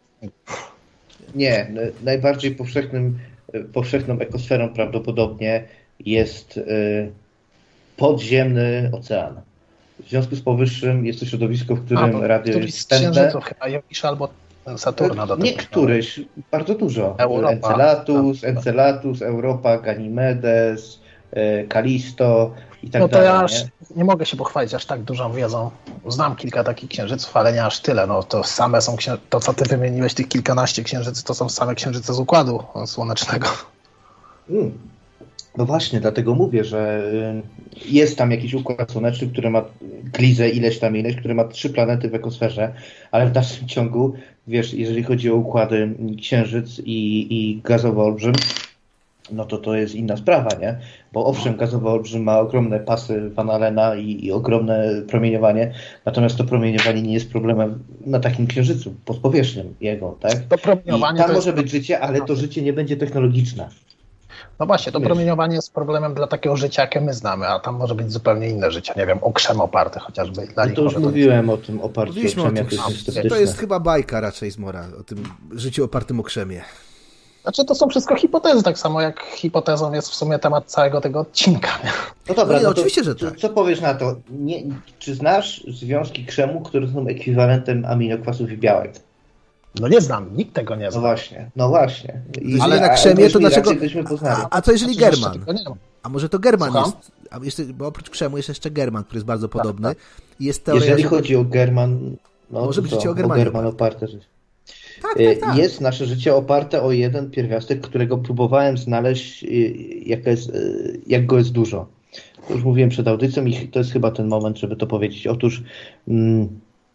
A: nie, najbardziej powszechnym, powszechną ekosferą prawdopodobnie jest y, podziemny ocean. W związku z powyższym jest to środowisko, w którym A, radio jest wstępne.
C: Chyba Jowisza albo Saturna do tego.
A: Nie któryś, bardzo dużo. Europa. Encelatus, Encelatus, Europa, Ganymedes, Kalisto i tak
C: no to
A: dalej.
C: Ja aż
A: nie?
C: nie mogę się pochwalić aż tak dużą wiedzą. Znam kilka takich księżyców, ale nie aż tyle. No to same są księ... to, co ty wymieniłeś, tych kilkanaście księżycy, to są same księżyce z Układu Słonecznego.
A: Hmm. No właśnie, dlatego mówię, że jest tam jakiś układ słoneczny, który ma glizę ileś tam ileś, który ma trzy planety w ekosferze, ale w dalszym ciągu, wiesz, jeżeli chodzi o układy Księżyc i, i gazowy olbrzym, no to to jest inna sprawa, nie? Bo owszem, gazowy olbrzym ma ogromne pasy Van Allena i, i ogromne promieniowanie, natomiast to promieniowanie nie jest problemem na takim księżycu, pod powierzchnią jego, tak?
C: To promieniowanie
A: I tam
C: to
A: może
C: jest...
A: być życie, ale to życie nie będzie technologiczne.
C: No właśnie, to promieniowanie jest problemem dla takiego życia, jakie my znamy, a tam może być zupełnie inne życie, nie wiem, o krzem oparte chociażby. Dla
A: no to już mówiłem to... o tym oparciu o krzemie.
B: To jest chyba bajka raczej z Mora, o tym życiu opartym o krzemie.
C: Znaczy to są wszystko hipotezy, tak samo jak hipotezą jest w sumie temat całego tego odcinka. Nie?
A: No dobra, no,
B: no
A: to,
B: oczywiście, że tak.
A: Co powiesz na to? Nie, czy znasz związki krzemu, które są ekwiwalentem aminokwasów i białek?
C: No nie znam, nikt tego nie zna.
A: No właśnie, no właśnie.
B: I, ale na krzemie to dlaczego...
A: A,
B: a co jeżeli
C: znaczy,
B: German? A może to German
C: Słucham?
B: jest... A jeszcze, bo oprócz krzemu jest jeszcze German, który jest bardzo podobny. Tak, tak. Jest teoria,
A: jeżeli
B: że...
A: chodzi o German... No,
B: może być życie o
A: Germanie. O German oparte życie.
B: Tak, tak, tak.
A: Jest nasze życie oparte o jeden pierwiastek, którego próbowałem znaleźć, jak, jest, jak go jest dużo. To już mówiłem przed audycją i to jest chyba ten moment, żeby to powiedzieć. Otóż mm,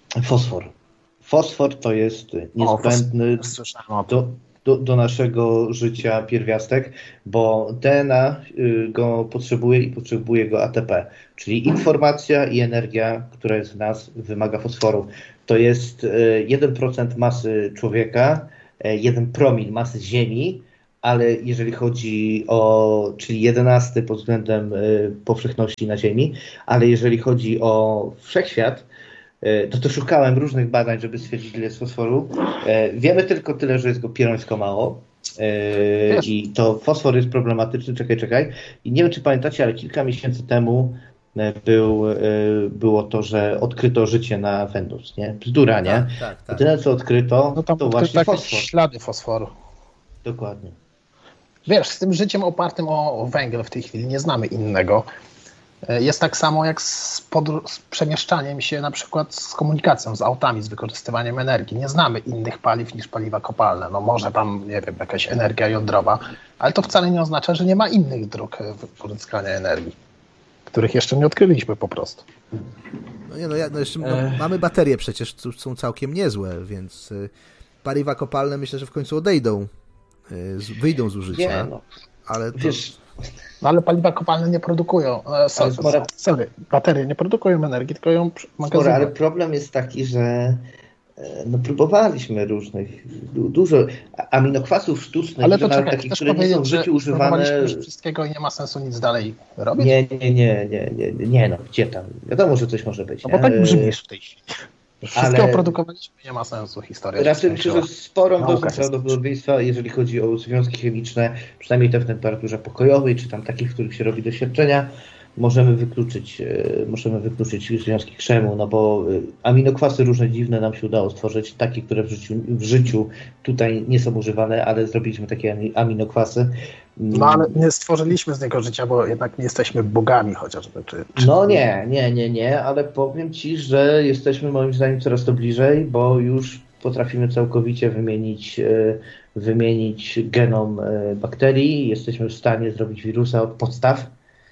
A: Fosfor. Fosfor to jest niezbędny
C: o,
A: do, do, do naszego życia pierwiastek, bo D N A go potrzebuje i potrzebuje go A T P, czyli informacja i energia, która jest w nas, wymaga fosforu. To jest jeden procent masy człowieka, jeden promil masy Ziemi, ale jeżeli chodzi o, czyli jedenasty pod względem powszechności na Ziemi, ale jeżeli chodzi o wszechświat, to to szukałem różnych badań, żeby stwierdzić, ile jest fosforu. Wiemy tylko tyle, że jest go pierońsko mało. Wiesz. I to fosfor jest problematyczny. Czekaj, czekaj. I nie wiem, czy pamiętacie, ale kilka miesięcy temu był, było to, że odkryto życie na Wenus, nie? Bzdura, nie?
B: Tak, tak, tak.
A: I tyle, co odkryto,
C: no tam
A: to właśnie fosfor.
C: Ślady fosforu.
A: Dokładnie.
C: Wiesz, z tym życiem opartym o, o węgiel w tej chwili nie znamy innego. Jest tak samo jak z, podru- z przemieszczaniem się na przykład z komunikacją, z autami, z wykorzystywaniem energii. Nie znamy innych paliw niż paliwa kopalne. No może tam, nie wiem, jakaś energia jądrowa, ale to wcale nie oznacza, że nie ma innych dróg pozyskania energii, których jeszcze nie odkryliśmy po prostu.
B: No nie, no, ja, no jeszcze no, mamy baterie przecież, które są całkiem niezłe, więc y, paliwa kopalne myślę, że w końcu odejdą, y, z, wyjdą z użycia.
A: Nie, no.
B: Ale to...
A: Wiesz,
C: no ale paliwa kopalne nie produkują, e, sorry,
A: spora...
C: sorry, baterie nie produkują energii, tylko ją magazynują.
A: Ale problem jest taki, że no, próbowaliśmy różnych, du- dużo aminokwasów sztucznych,
C: ale to
A: nawet
C: czekaj,
A: takich, które nie są w życiu używane.
C: Próbowaliśmy wszystkiego i nie ma sensu nic dalej robić?
A: Nie, nie, nie, nie, nie, nie, no gdzie tam? Wiadomo, że coś może być.
C: No bo tak brzmisz w tej chwili. Wszystkiego
A: Ale...
C: produkowaliśmy, nie ma sensu historia.
A: Raczej myślę, że sporą
C: Nauka
A: dozą prawdopodobieństwa, jeżeli chodzi o związki chemiczne, przynajmniej te w temperaturze pokojowej, czy tam takich, w których się robi doświadczenia, możemy wykluczyć, możemy wykluczyć związki krzemu, no bo aminokwasy różne dziwne nam się udało stworzyć, takie, które w życiu, w życiu tutaj nie są używane, ale zrobiliśmy takie aminokwasy.
C: No ale nie stworzyliśmy z niego życia, bo jednak nie jesteśmy bogami chociażby. Czy, czy...
A: No nie, nie, nie, nie, ale powiem Ci, że jesteśmy moim zdaniem coraz to bliżej, bo już potrafimy całkowicie wymienić, wymienić genom bakterii, jesteśmy w stanie zrobić wirusa od podstaw.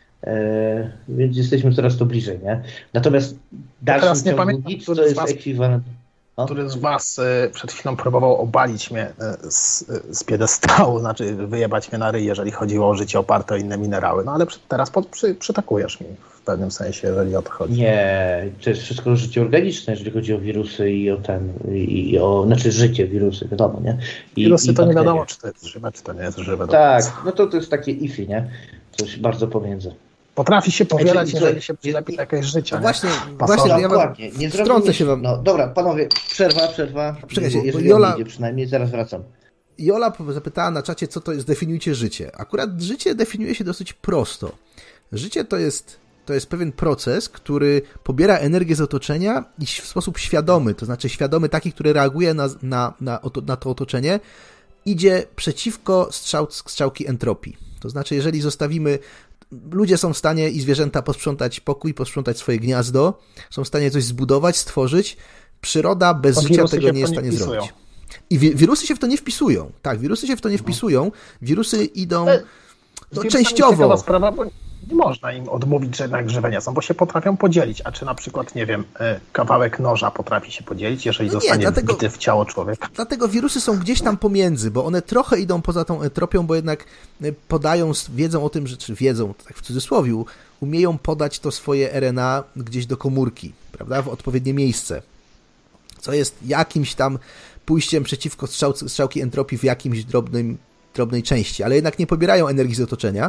A: Yy, więc jesteśmy coraz to bliżej, nie? Natomiast dalszym
C: teraz nie
A: ciągu
C: pamiętam,
A: nic, to jest was, ekwiwalent. O?
C: Który z was y, przed chwilą próbował obalić mnie y, z, z piedestału, znaczy wyjebać mnie na ryj, jeżeli chodziło o życie oparte o inne minerały. No ale przy, teraz pod, przy, przytakujesz mi w pewnym sensie, jeżeli o to chodzi.
A: Nie, to jest wszystko życie organiczne, jeżeli chodzi o wirusy i o ten, i o, znaczy życie, wirusy, wiadomo, nie? I,
C: wirusy
A: i
C: to nie wiadomo, czy to jest żywe, czy to nie jest żywe.
A: Tak, no to to jest takie iffy, nie? Coś bardzo pomiędzy.
C: Potrafi się powielać,
A: Znaczy,
C: jeżeli się przylepi jakieś życie.
B: No właśnie,
C: Pasoża.
B: właśnie ja wam
A: nie
B: wtrącę się wam.
A: No dobra, panowie, przerwa, przerwa.
B: Czekajcie,
A: jeżeli
B: Jola...
A: on idzie przynajmniej, zaraz wracam.
B: Jola zapytała na czacie, co to jest, definiujcie życie. Akurat życie definiuje się dosyć prosto. Życie to jest, to jest pewien proces, który pobiera energię z otoczenia i w sposób świadomy, to znaczy świadomy taki, który reaguje na, na, na, na to otoczenie, idzie przeciwko strzał, strzałki entropii. To znaczy, jeżeli zostawimy... Ludzie są w stanie i zwierzęta posprzątać pokój, posprzątać swoje gniazdo, są w stanie coś zbudować, stworzyć. Przyroda bez życia tego nie jest w stanie zrobić. I wi- wirusy się w to nie wpisują. Tak, wirusy się w to nie wpisują. Wirusy idą no, częściowo.
C: Sprawa, bo nie można im odmówić, że jednak żywe nie są, bo się potrafią podzielić. A czy na przykład, nie wiem, kawałek noża potrafi się podzielić, jeżeli no nie, zostanie dlatego, wbity w ciało człowieka?
B: Dlatego wirusy są gdzieś tam pomiędzy, bo one trochę idą poza tą entropią, bo jednak podają, wiedzą o tym, że czy wiedzą, tak w cudzysłowie, umieją podać to swoje R N A gdzieś do komórki, prawda, w odpowiednie miejsce. Co jest jakimś tam pójściem przeciwko strzał, strzałki entropii w jakimś drobnym, drobnej części, ale jednak nie pobierają energii z otoczenia,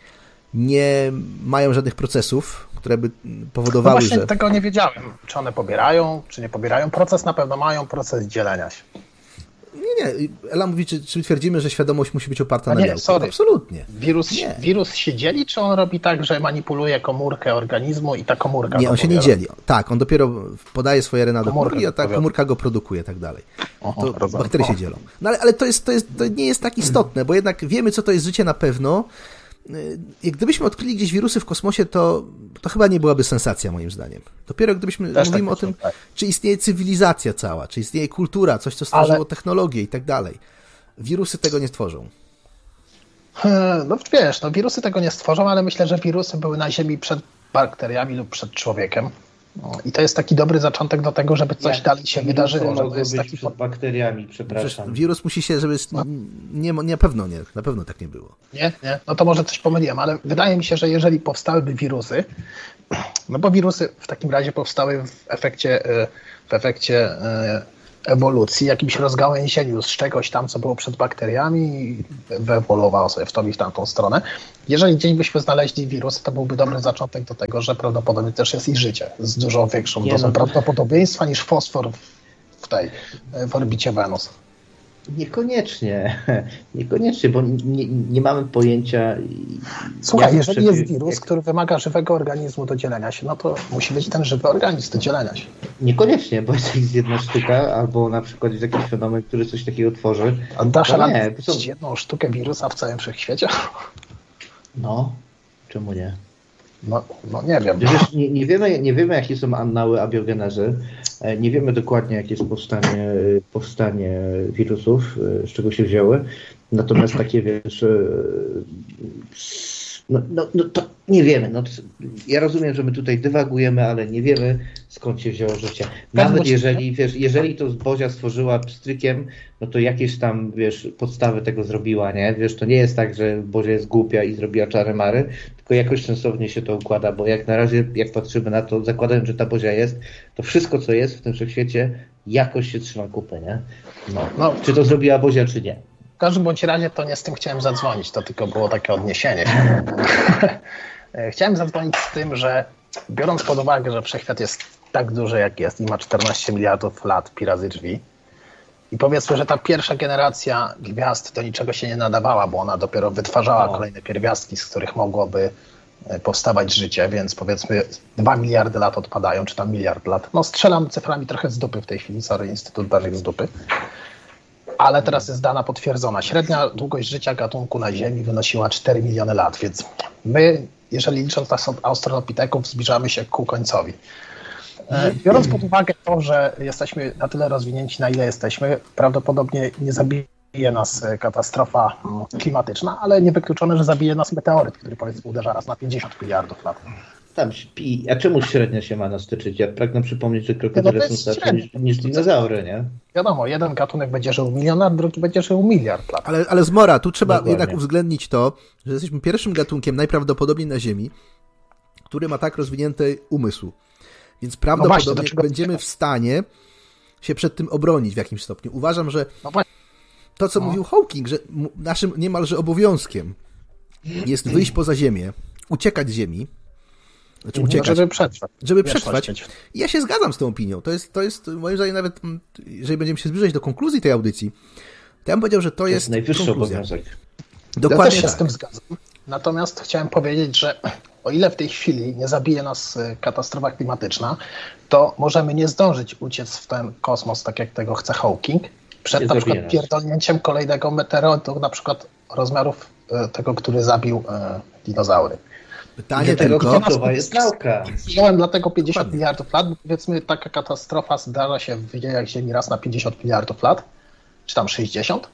B: nie mają żadnych procesów, które by powodowały,
C: no właśnie
B: że...
C: tego nie wiedziałem, czy one pobierają, czy nie pobierają. Proces na pewno mają, proces dzielenia się.
B: Nie, nie. Ela mówi, czy, czy twierdzimy, że świadomość musi być oparta
C: A
B: na
C: nie,
B: białku?
C: sorry.
B: Absolutnie.
C: Wirus,
B: nie.
C: wirus się dzieli, czy on robi tak, że manipuluje komórkę organizmu i ta komórka...
B: Nie, on się nie dzieli. Tak, on dopiero podaje swoje R N A do komórki, a ta
C: powiada.
B: komórka go produkuje i tak dalej.
C: Oho,
B: to
C: rozumiem.
B: bakterie się dzielą. No ale, ale to, jest, to, jest, to nie jest tak istotne, bo jednak wiemy, co to jest życie na pewno. Jak gdybyśmy odkryli gdzieś wirusy w kosmosie, to, to chyba nie byłaby sensacja, moim zdaniem. Dopiero gdybyśmy
C: Też
B: mówimy
C: tak
B: o tym,
C: tak.
B: czy istnieje cywilizacja cała, czy istnieje kultura, coś, co stworzyło
C: Ale...
B: technologię i tak dalej. Wirusy tego nie stworzą.
C: No wiesz, no wirusy tego nie stworzą, ale myślę, że wirusy były na Ziemi przed bakteriami lub przed człowiekiem. I to jest taki dobry zaczątek do tego, żeby coś
A: Jak
C: dalej się wydarzyło. Że
A: mogło
C: to jest
A: być
C: taki...
A: przed bakteriami, przepraszam.
B: Przecież wirus musi się, żeby... Nie, nie, na pewno nie, na pewno tak nie było.
C: Nie, nie, no to może coś pomyliłem, ale wydaje mi się, że jeżeli powstałyby wirusy, no bo wirusy w takim razie powstały w efekcie, w efekcie ewolucji, jakimś rozgałęzieniu z czegoś tam, co było przed bakteriami i wyewoluowało sobie w tą i w tamtą stronę. Jeżeli gdzieś byśmy znaleźli wirusy, to byłby dobry zaczątek do tego, że prawdopodobnie też jest ich życie z dużo większą
A: Nie,
C: dozą
A: no.
C: prawdopodobieństwa niż fosfor w tej, w orbicie Wenus.
A: Niekoniecznie, niekoniecznie, bo nie, nie mamy pojęcia...
C: Słuchaj,
A: jak
C: jeżeli
A: przebi-
C: jest wirus,
A: jak...
C: który wymaga żywego organizmu do dzielenia się, no to musi być ten żywy organizm do dzielenia się.
A: Niekoniecznie, bo jest jedna sztuka, albo na przykład jest jakiś fenomen, który coś takiego tworzy.
C: A dasz
A: To
C: radę
A: nie,
C: znaleźć
A: to są-
C: jedną sztukę wirusa w całym wszechświecie?
A: No, czemu nie?
C: No, no nie wiem.
A: Wiesz, nie, nie, wiemy, nie wiemy, jakie są annały abiogenezy, e, nie wiemy dokładnie, jakie jest powstanie, powstanie wirusów, e, z czego się wzięły, natomiast takie, wiesz, e, no, no, no to nie wiemy. No, to, ja rozumiem, że my tutaj dywagujemy, ale nie wiemy, skąd się wzięło życie. Nawet jeżeli, wiesz, jeżeli to Bozia stworzyła pstrykiem, no to jakieś tam, wiesz, podstawy tego zrobiła, nie? Wiesz, to nie jest tak, że Bozia jest głupia i zrobiła czary mary, tylko jakoś sensownie się to układa, bo jak na razie, jak patrzymy na to, zakładając, że ta Bozia jest, to wszystko, co jest w tym wszechświecie, jakoś się trzyma kupy, nie? No.
C: No.
A: Czy to zrobiła Bozia, czy nie?
C: W każdym bądź razie to nie z tym chciałem zadzwonić, to tylko było takie odniesienie. Chciałem zadzwonić z tym, że biorąc pod uwagę, że wszechświat jest tak duży, jak jest i ma czternaście miliardów lat pi razy drzwi i powiedzmy, że ta pierwsza generacja gwiazd do niczego się nie nadawała, bo ona dopiero wytwarzała
A: O.
C: kolejne pierwiastki, z których mogłoby powstawać życie, więc powiedzmy dwa miliardy lat odpadają, czy tam miliard lat. No strzelam cyframi trochę z dupy w tej chwili, sorry, Instytut Danych z dupy. Ale teraz jest dana potwierdzona. Średnia długość życia gatunku na Ziemi wynosiła cztery miliony lat, więc my, jeżeli licząc nas od australopiteków, zbliżamy się ku końcowi. Biorąc pod uwagę to, że jesteśmy na tyle rozwinięci, na ile jesteśmy, prawdopodobnie nie zabije nas katastrofa klimatyczna, ale niewykluczone, że zabije nas meteoryt, który powiedzmy uderza raz na pięćdziesiąt miliardów lat.
A: Tam śpi. A czemu średnia się ma nastyczyć? Ja pragnę przypomnieć, że
C: No
A: krokodyle
C: to
A: są
C: jest
A: starsze
C: średnia.
A: niż, niż dinozaury, nie?
C: Wiadomo, jeden gatunek będzie żył milion lat, drugi będzie żył miliard lat.
B: Ale, ale Zmora, tu trzeba
A: Dokładnie.
B: jednak uwzględnić to, że jesteśmy pierwszym gatunkiem najprawdopodobniej na Ziemi, który ma tak rozwinięty umysł. Więc prawdopodobnie
C: No właśnie, do czego-
B: będziemy w stanie się przed tym obronić w jakimś stopniu. Uważam, że
C: No właśnie.
B: to, co
C: No.
B: mówił Hawking, że mu- naszym niemalże obowiązkiem jest wyjść poza Ziemię, uciekać z Ziemi, znaczy uciekać,
C: Żeby przetrwać.
B: żeby
C: Wiesz,
B: przetrwać.
C: właśnie.
B: I ja się zgadzam z tą opinią. To jest, to jest moim zdaniem nawet, mm, jeżeli będziemy się zbliżać do konkluzji tej audycji, to ja bym powiedział, że to,
A: To
B: jest
A: jest najwyższy
B: konkluzja.
A: obowiązek.
C: Ja
B: Dokładnie
C: też się
B: tak.
C: z tym zgadzam. Natomiast chciałem powiedzieć, że o ile w tej chwili nie zabije nas y, katastrofa klimatyczna, to możemy nie zdążyć uciec w ten kosmos, tak jak tego chce Hawking, przed
A: Nie
C: na
A: zabije
C: przykład
A: nas.
C: pierdolnięciem kolejnego meteorytu, na przykład rozmiarów y, tego, który zabił y, dinozaury.
B: Pytanie
A: Dlatego
B: tylko,
A: kluczowa jest nauka.
C: Wziąłem dlatego pięćdziesiąt
B: Dokładnie.
C: miliardów lat, bo powiedzmy taka katastrofa zdarza się w dziejach Ziemi raz na pięćdziesiąt miliardów lat, czy tam sześćdziesiąt.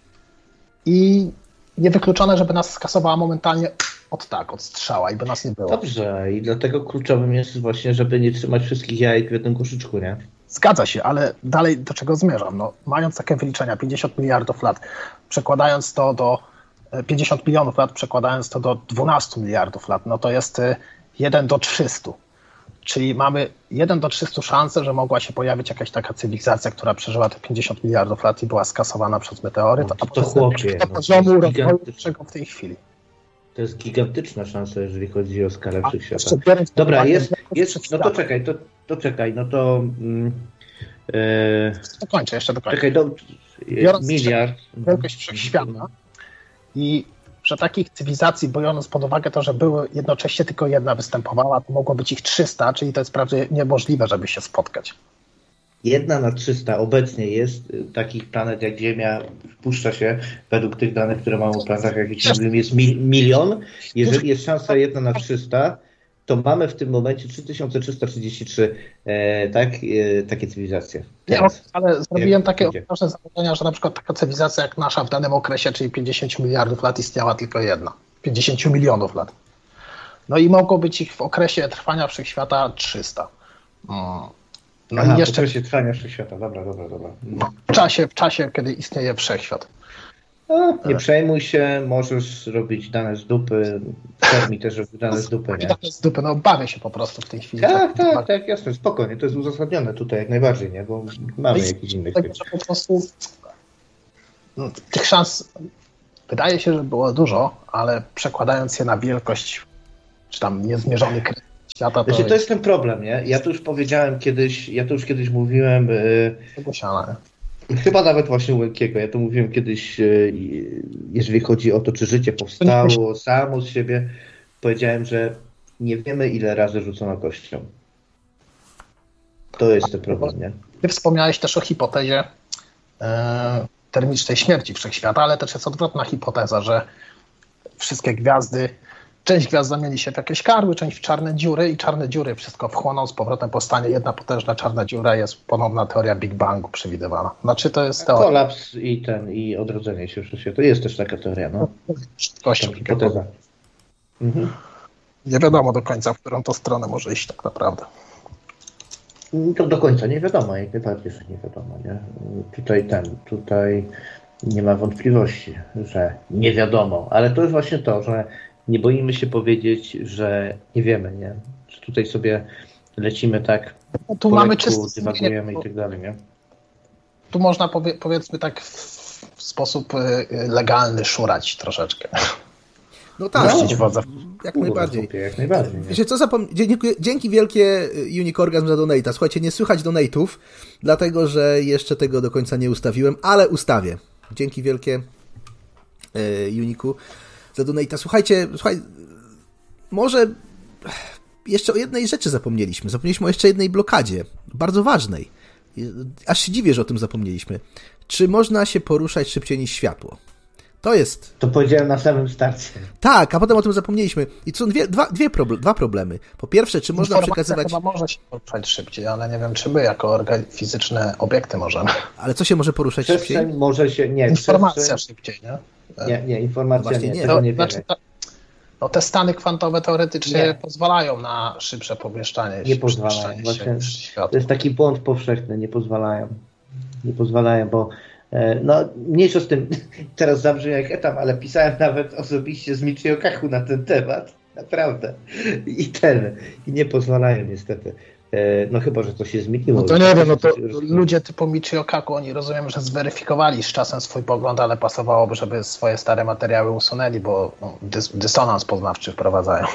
C: I niewykluczone, żeby nas skasowała momentalnie od tak, od strzała i by nas nie było.
A: Dobrze, i dlatego kluczowym jest właśnie, żeby nie trzymać wszystkich jajek w jednym koszyczku, nie?
C: Zgadza się, ale dalej do czego zmierzam? No, mając takie wyliczenia, pięćdziesiąt miliardów lat, przekładając to do pięćdziesiąt milionów lat, przekładając to do dwanaście miliardów lat, no to jest jeden do trzystu. Czyli mamy jeden do trzystu szansę, że mogła się pojawić jakaś taka cywilizacja, która przeżyła te pięćdziesiąt miliardów lat i była skasowana przez meteoryt,
A: No to
C: a potem
A: chłopie,
C: do
A: no,
C: poziomu
A: to jest
C: rozwoju
A: gigantyczne.
C: czego w tej chwili.
A: To jest gigantyczna szansa, jeżeli chodzi o skalę
C: A
A: wszechświata.
C: jeszcze biorąc pod
A: Dobra,
C: uwagę
A: jest,
C: wielkość
A: jest, no to
C: wszechświata.
A: czekaj, to, to czekaj, no to... Mm, e,
C: Dokończę, jeszcze dokończę.
A: czekaj, do,
C: Biorąc
A: miliard.
C: Wielkość wszechświata i że takich cywilizacji, biorąc pod uwagę to, że były jednocześnie tylko jedna występowała, to mogło być ich trzysta, czyli to jest prawie niemożliwe, żeby się spotkać.
A: Jedna na trzysta obecnie jest y, takich planet jak Ziemia, wpuszcza się według tych danych, które mamy o planetach, jak ci mówiłem, jest mi, milion. Jeżeli jest szansa jedna na trzysta, to mamy w tym momencie trzy tysiące trzysta trzydzieści trzy e, tak, e, takie cywilizacje.
C: Nie,
A: Teraz.
C: ale zrobiłem
A: Jak
C: takie
A: idzie?
C: odważne założenia, że na przykład taka cywilizacja jak nasza w danym okresie, czyli pięćdziesiąt miliardów lat, istniała tylko jedna. pięćdziesiąt milionów lat. No i mogło być ich w okresie trwania wszechświata trzysta. No
A: Aha,
C: i jeszcze
A: okresie trwania wszechświata. Dobra, dobra, dobra.
C: w czasie, w czasie, kiedy istnieje wszechświat.
A: No, nie przejmuj się, możesz robić dane z dupy. Termi też robił dane z dupy, nie?
C: Dane z dupy, no bawię się po prostu w tej chwili.
A: Tak, tak, tak, jasne, spokojnie, to jest uzasadnione tutaj jak najbardziej, nie? Bo mamy
C: No i
A: jakiś inny
C: tego, że po prostu no, tych szans wydaje się, że było dużo, ale przekładając je na wielkość, czy tam niezmierzony kres świata, to,
A: Wiecie, to jest ten problem, nie? Ja to już powiedziałem kiedyś, ja to już kiedyś mówiłem,
C: Wygłosiane.
A: yy, chyba nawet właśnie u Łękiego, ja to mówiłem kiedyś, yy, jeżeli chodzi o to, czy życie powstało samo z siebie, powiedziałem, że nie wiemy, ile razy rzucono kością. To jest ten problem, nie?
C: Ty wspomniałeś też o hipotezie e, termicznej śmierci wszechświata, ale też jest odwrotna hipoteza, że wszystkie gwiazdy, część gwiazd zamieni się w jakieś karły, część w czarne dziury i czarne dziury wszystko wchłoną, z powrotem powstanie jedna potężna czarna dziura, jest ponowna teoria Big Bangu przewidywana. Znaczy to jest teoria.
A: Kolaps i ten, i odrodzenie się wszechświata. To jest też taka teoria, no.
C: Kością,
A: Hipoteza. Mhm.
C: Nie wiadomo do końca, w którą to stronę może iść tak naprawdę.
A: To do końca nie wiadomo, jak najbardziej, że nie wiadomo, nie? Tutaj ten, tutaj nie ma wątpliwości, że nie wiadomo, ale to jest właśnie to, że nie boimy się powiedzieć, że nie wiemy, nie? Że tutaj sobie lecimy tak,
C: No, tu
A: po
C: mamy
A: lekku,
C: czysto
A: dywagujemy i tak dalej, nie?
C: Tu można powie, powiedzmy tak w, w sposób y, legalny szurać troszeczkę.
B: No tak,
C: Puścić wodza.
B: jak najbardziej.
A: Jak najbardziej, nie?
B: Wiecie co, zapom... dzięki, dzięki wielkie Unicorgazm za donate'a. Słuchajcie, nie słychać donate'ów, dlatego że jeszcze tego do końca nie ustawiłem, ale ustawię. Dzięki wielkie e, Uniku za donate'a. Słuchajcie, słuchaj, może jeszcze o jednej rzeczy zapomnieliśmy. Zapomnieliśmy o jeszcze jednej blokadzie, bardzo ważnej. Aż się dziwię, że o tym zapomnieliśmy. Czy można się poruszać szybciej niż światło? To jest...
A: To powiedziałem na samym starcie.
B: Tak, a potem o tym zapomnieliśmy. I to są dwie, dwa, dwie proble- dwa problemy. Po pierwsze, czy można
C: Informacja
B: przekazywać...
C: chyba może się poruszać szybciej, ale nie wiem, czy my jako organ... fizyczne obiekty możemy.
B: Ale co się może poruszać szybciej?
A: Przestrzeń może się... Nie,
C: Informacja
A: przestrzeń...
C: szybciej, nie?
A: Nie, nie, informacja
B: No właśnie
A: nie,
B: nie.
A: tego
C: To,
A: nie
C: znaczy,
A: wiemy.
C: to, no te stany kwantowe teoretycznie
A: Nie.
C: pozwalają na szybsze pomieszczanie
A: Nie
C: się,
A: pozwalają.
C: przemieszczanie
A: Właśnie
C: się niż światło.
A: to jest taki błąd powszechny, nie pozwalają. Nie pozwalają, bo e, no mniejsza z tym, teraz zabrzmi jak etam, ale pisałem nawet osobiście z Michio Kaku na ten temat. Naprawdę. I ten. I nie pozwalają niestety. E, no chyba, że to się zmieniło.
C: No to nie wiem, no to
A: Coś-
C: ludzie typu Michio Kaku, oni rozumiem, że zweryfikowali z czasem swój pogląd, ale pasowałoby, żeby swoje stare materiały usunęli, bo no, dys- dysonans poznawczy wprowadzają.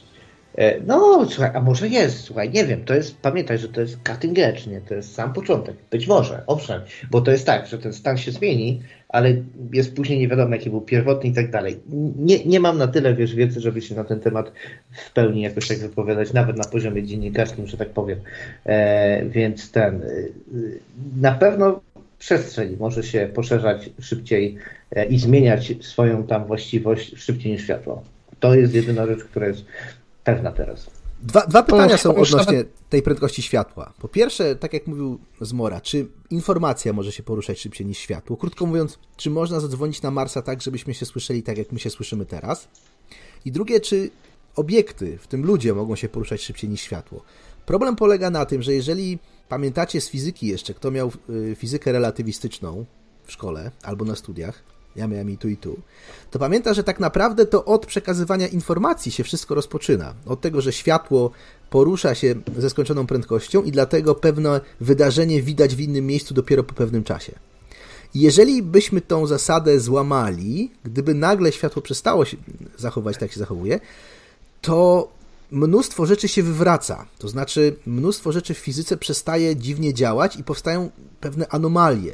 A: E, No, słuchaj, a może jest, słuchaj, nie wiem, to jest, pamiętaj, że to jest cutting edge, nie, to jest sam początek, być może, owszem, bo to jest tak, że ten stan się zmieni, ale jest później nie wiadomo, jaki był pierwotny i tak dalej. Nie, nie mam na tyle, wiesz, wiedzy, żeby się na ten temat w pełni jakoś tak wypowiadać, nawet na poziomie dziennikarskim, że tak powiem, e, więc ten, e, na pewno przestrzeń może się poszerzać szybciej e, i zmieniać swoją tam właściwość szybciej niż światło. To jest jedyna rzecz, która jest pewna teraz.
B: Dwa, dwa pytania
C: już-
B: są
C: to już
B: odnośnie
C: nawet-
B: tej prędkości światła. Po pierwsze, tak jak mówił Zmora, czy informacja może się poruszać szybciej niż światło? Krótko mówiąc, czy można zadzwonić na Marsa tak, żebyśmy się słyszeli tak, jak my się słyszymy teraz? I drugie, czy obiekty, w tym ludzie, mogą się poruszać szybciej niż światło? Problem polega na tym, że jeżeli pamiętacie z fizyki jeszcze, kto miał y, fizykę relatywistyczną w szkole albo na studiach, ja miałem i tu, i tu, to pamięta, że tak naprawdę to od przekazywania informacji się wszystko rozpoczyna. Od tego, że światło porusza się ze skończoną prędkością i dlatego pewne wydarzenie widać w innym miejscu dopiero po pewnym czasie. I jeżeli byśmy tą zasadę złamali, gdyby nagle światło przestało się zachować tak, jak się zachowuje, to mnóstwo rzeczy się wywraca. To znaczy mnóstwo rzeczy w fizyce przestaje dziwnie działać i powstają pewne anomalie.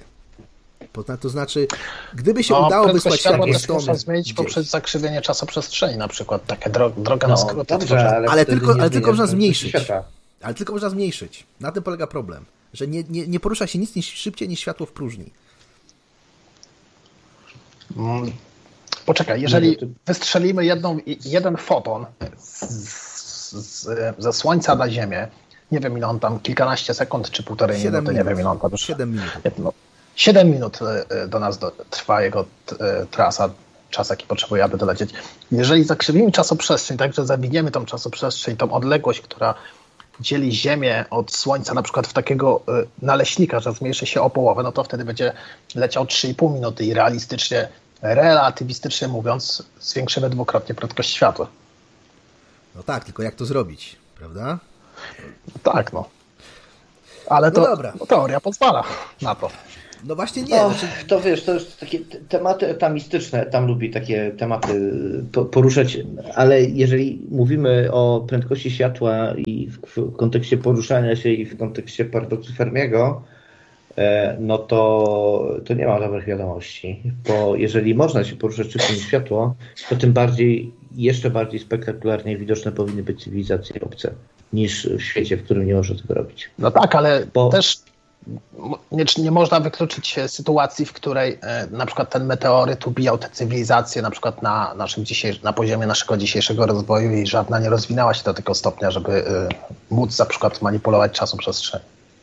B: To znaczy, gdyby się
C: No,
B: udało
C: prędkość
B: wysłać
C: światła
B: światło
C: też można
B: stąd
C: zmienić
B: gdzieś.
C: poprzez zakrzywienie czasoprzestrzeni, na przykład takie dro- droga
A: No,
C: na skróty.
A: dobrze,
C: tworzą.
A: ale,
B: Ale
A: wtedy
B: tylko-
A: nie
B: ale tylko
A: zmieniasz
B: można
A: prędkości
B: zmniejszyć.
A: światła.
B: Ale tylko można zmniejszyć. Na tym polega problem. Że nie, nie, nie porusza się nic niż szybciej niż światło w próżni.
C: Mm. Poczekaj, jeżeli
A: Nie, to-
C: wystrzelimy jedną, jeden foton z, z, ze Słońca na Ziemię, nie wiem ile on tam, kilkanaście sekund czy półtorej
B: Siedem
C: minuty, nie
B: minut.
C: wiem ile on tam już...
B: Siedem minut.
C: No, siedem minut e, do nas do, trwa jego e, trasa, czas jaki potrzebuje, aby dolecieć. Jeżeli zakrzywimy czasoprzestrzeń, tak że zawiniemy tą czasoprzestrzeń, tą odległość, która dzieli Ziemię od Słońca na przykład w takiego naleśnika, że zmniejszy się o połowę, no to wtedy będzie leciał trzy i pół minuty i realistycznie, relatywistycznie mówiąc, zwiększymy dwukrotnie prędkość światła.
B: No tak, tylko jak to zrobić, prawda?
C: Tak, no. Ale to
B: no dobra.
C: No, teoria pozwala na to.
B: No właśnie nie.
A: No,
B: znaczy...
A: To wiesz, to już takie tematy etamistyczne, tam lubi takie tematy poruszać, ale jeżeli mówimy o prędkości światła i w kontekście poruszania się i w kontekście paradoksu Fermiego, no to, to nie ma dobrych wiadomości, bo jeżeli można się poruszać szybciej niż światło, to tym bardziej, jeszcze bardziej spektakularnie widoczne powinny być cywilizacje obce niż w świecie, w którym nie można tego robić.
C: No tak, ale
A: bo...
C: też nie, nie można wykluczyć sytuacji, w której e, na przykład ten meteoryt ubijał te cywilizacje na przykład na, naszym dzisiejszym, na poziomie naszego dzisiejszego rozwoju i żadna nie rozwinęła się do tego stopnia, żeby e, móc na przykład manipulować czasoprzestrzeń.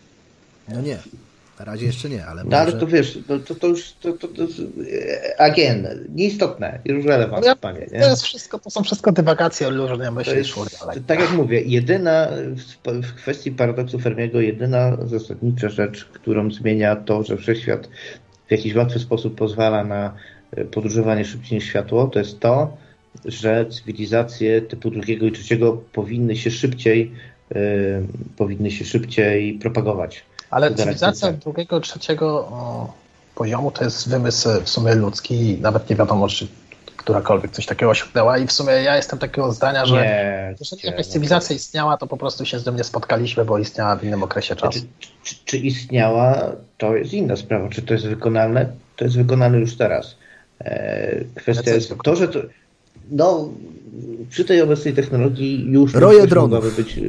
B: No nie. Na razie jeszcze nie, ale
A: No
B: może...
A: ale to wiesz, to, to, to już to, to, to, again, nieistotne, już relevant,
C: ja,
A: panie. Nie?
C: To jest wszystko, to są wszystko dywagacje, różne myśli.
A: Jest, tak jak mówię, jedyna w, w kwestii paradoksu Fermiego, jedyna zasadnicza rzecz, którą zmienia to, że wszechświat w jakiś łatwy sposób pozwala na podróżowanie szybciej niż światło, to jest to, że cywilizacje typu drugiego i trzeciego powinny się szybciej yy, powinny się szybciej propagować.
C: Ale cywilizacja drugiego, trzeciego o, poziomu to jest wymysł w sumie ludzki i nawet nie wiadomo, czy którakolwiek coś takiego osiągnęła i w sumie ja jestem takiego zdania, że
A: nie,
C: jeżeli jakaś cywilizacja istniała, to po prostu się z nią nie spotkaliśmy, bo istniała w innym okresie czasu.
A: Czy, czy, czy istniała, to jest inna sprawa. Czy to jest wykonalne? To jest wykonalne już teraz. E, kwestia jest, jest to, że to, no, przy tej obecnej technologii już
B: roje dronów.
A: Mogłaby być...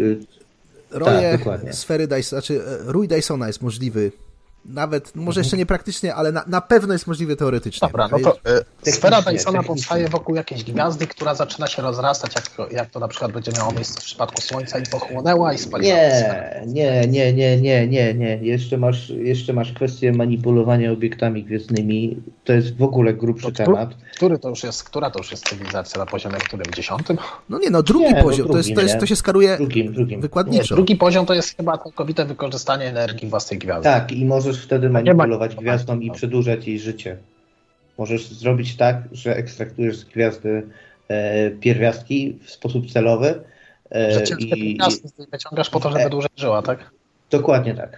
B: Roje
A: tak,
B: sfery Dysona, znaczy rój Dysona jest możliwy. Nawet, może jeszcze nie praktycznie, ale na, na pewno jest możliwy teoretycznie.
C: Dobra, no to y, sfera Dysona powstaje wokół jakiejś gwiazdy, która zaczyna się rozrastać, jak, jak to na przykład będzie miało miejsce w przypadku Słońca i pochłonęła i spaliła.
A: Nie, nie, nie, nie, nie, nie, nie. Jeszcze masz, jeszcze masz kwestię manipulowania obiektami gwiezdnymi. To jest w ogóle grubszy to, temat.
C: Który to już jest, która to już jest cywilizacja na poziomie którym? Dziesiątym?
B: No nie, no drugi nie, poziom. No, drugi, to, jest, to, jest, to się skaruje
A: drugim, drugim.
B: wykładniczo.
C: Nie, drugi poziom to jest chyba całkowite wykorzystanie energii własnej gwiazdy.
A: Tak, i możesz wtedy manipulować gwiazdą i przedłużać jej życie. Możesz zrobić tak, że ekstraktujesz z gwiazdy e, pierwiastki w sposób celowy.
C: E, że ciężkie i, pierwiastki i wyciągasz po to, żeby e, dłużej żyła, tak?
A: Dokładnie tak.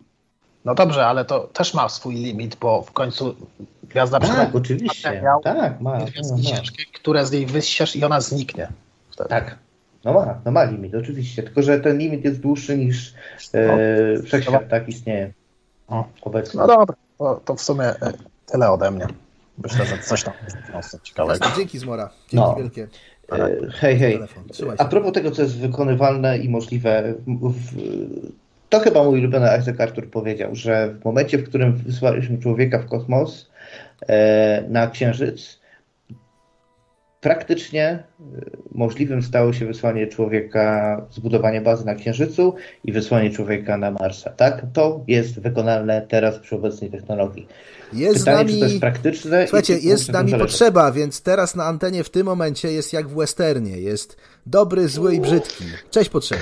C: No dobrze, ale to też ma swój limit, bo w końcu gwiazda
A: tak, oczywiście. Materiał, tak, ma.
C: Pierwiastki ma, ma. ciężkie, które z niej wyssiesz i ona zniknie. Wtedy.
A: Tak. No ma, no ma limit, oczywiście. Tylko że ten limit jest dłuższy niż e, no, wszechświat, tak istnieje.
C: O, obecnie. No dobra, to, to w sumie tyle ode mnie. Myślę, że coś tam jest ciekawego.
B: Dzięki Zmora. Dzięki
A: no.
B: wielkie.
A: E, hej, hej. A propos tego, co jest wykonywalne i możliwe, w, w, to chyba mój ulubiony Isaac Arthur powiedział, że w momencie, w którym wysłaliśmy człowieka w kosmos e, na Księżyc, praktycznie możliwym stało się wysłanie człowieka, zbudowanie bazy na Księżycu i wysłanie człowieka na Marsa. Tak? To jest wykonalne teraz przy obecnej technologii.
B: Jest
A: Pytanie,
B: nami...
A: czy to jest praktyczne?
B: Słuchajcie, jest z nami potrzeba, więc teraz na antenie w tym momencie jest jak w westernie. Jest dobry, zły i brzydki. Cześć potrzeba.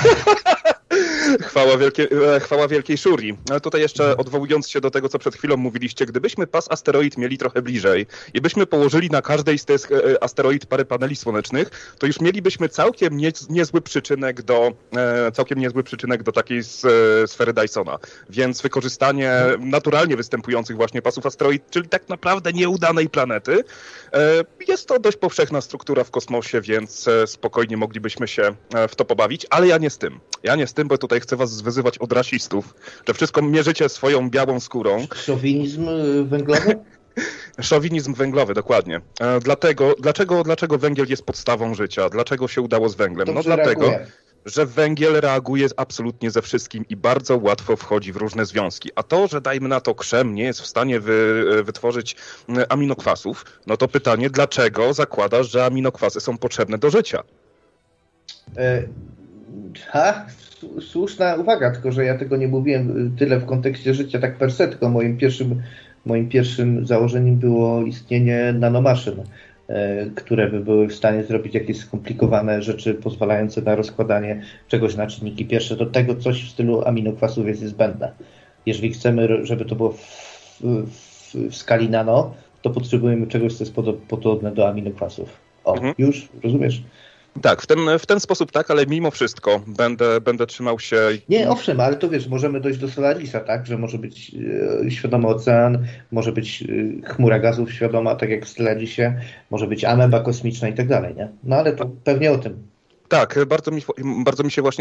D: Chwała, wielkie, chwała wielkiej Shuri. Ale tutaj jeszcze odwołując się do tego, co przed chwilą mówiliście, gdybyśmy pas asteroid mieli trochę bliżej i byśmy położyli na każdej z tych asteroid parę paneli słonecznych, to już mielibyśmy całkiem nie, niezły przyczynek do całkiem niezły przyczynek do takiej sfery Dysona. Więc wykorzystanie naturalnie występujących właśnie pasów asteroid, czyli tak naprawdę nieudanej planety, jest to dość powszechna struktura w kosmosie, więc spokojnie moglibyśmy się w to pobawić, ale ja nie z tym. Ja nie z tym, bo tutaj chcę was wyzywać od rasistów, że wszystko mierzycie swoją białą skórą.
A: Szowinizm węglowy?
D: Szowinizm węglowy, dokładnie. E, dlatego, dlaczego, dlaczego węgiel jest podstawą życia? Dlaczego się udało z węglem?
A: Dobrze
D: no dlatego,
A: reaguje.
D: że węgiel reaguje absolutnie ze wszystkim i bardzo łatwo wchodzi w różne związki. A to, że dajmy na to krzem nie jest w stanie wy, wytworzyć aminokwasów, no to pytanie, dlaczego zakładasz, że aminokwasy są potrzebne do życia?
A: E, ha, słuszna uwaga, tylko że ja tego nie mówiłem tyle w kontekście życia tak per se, tylko moim pierwszym, moim pierwszym założeniem było istnienie nanomaszyn. które by były w stanie zrobić jakieś skomplikowane rzeczy pozwalające na rozkładanie czegoś na czynniki pierwsze. Do tego coś w stylu aminokwasów jest niezbędne. Jeżeli chcemy, żeby to było w, w, w skali nano, to potrzebujemy czegoś, co jest podobne do aminokwasów. O, mhm. Już? Rozumiesz?
D: Tak, w ten, w ten sposób tak, ale mimo wszystko będę, będę trzymał się...
A: Nie, owszem, ale to wiesz, możemy dojść do Solarisa, tak, że może być e, świadomy ocean, może być e, chmura gazów świadoma, tak jak w Solarisie, może być ameba kosmiczna i tak dalej, nie? No ale to pewnie o tym.
D: Tak, bardzo mi, bardzo mi się właśnie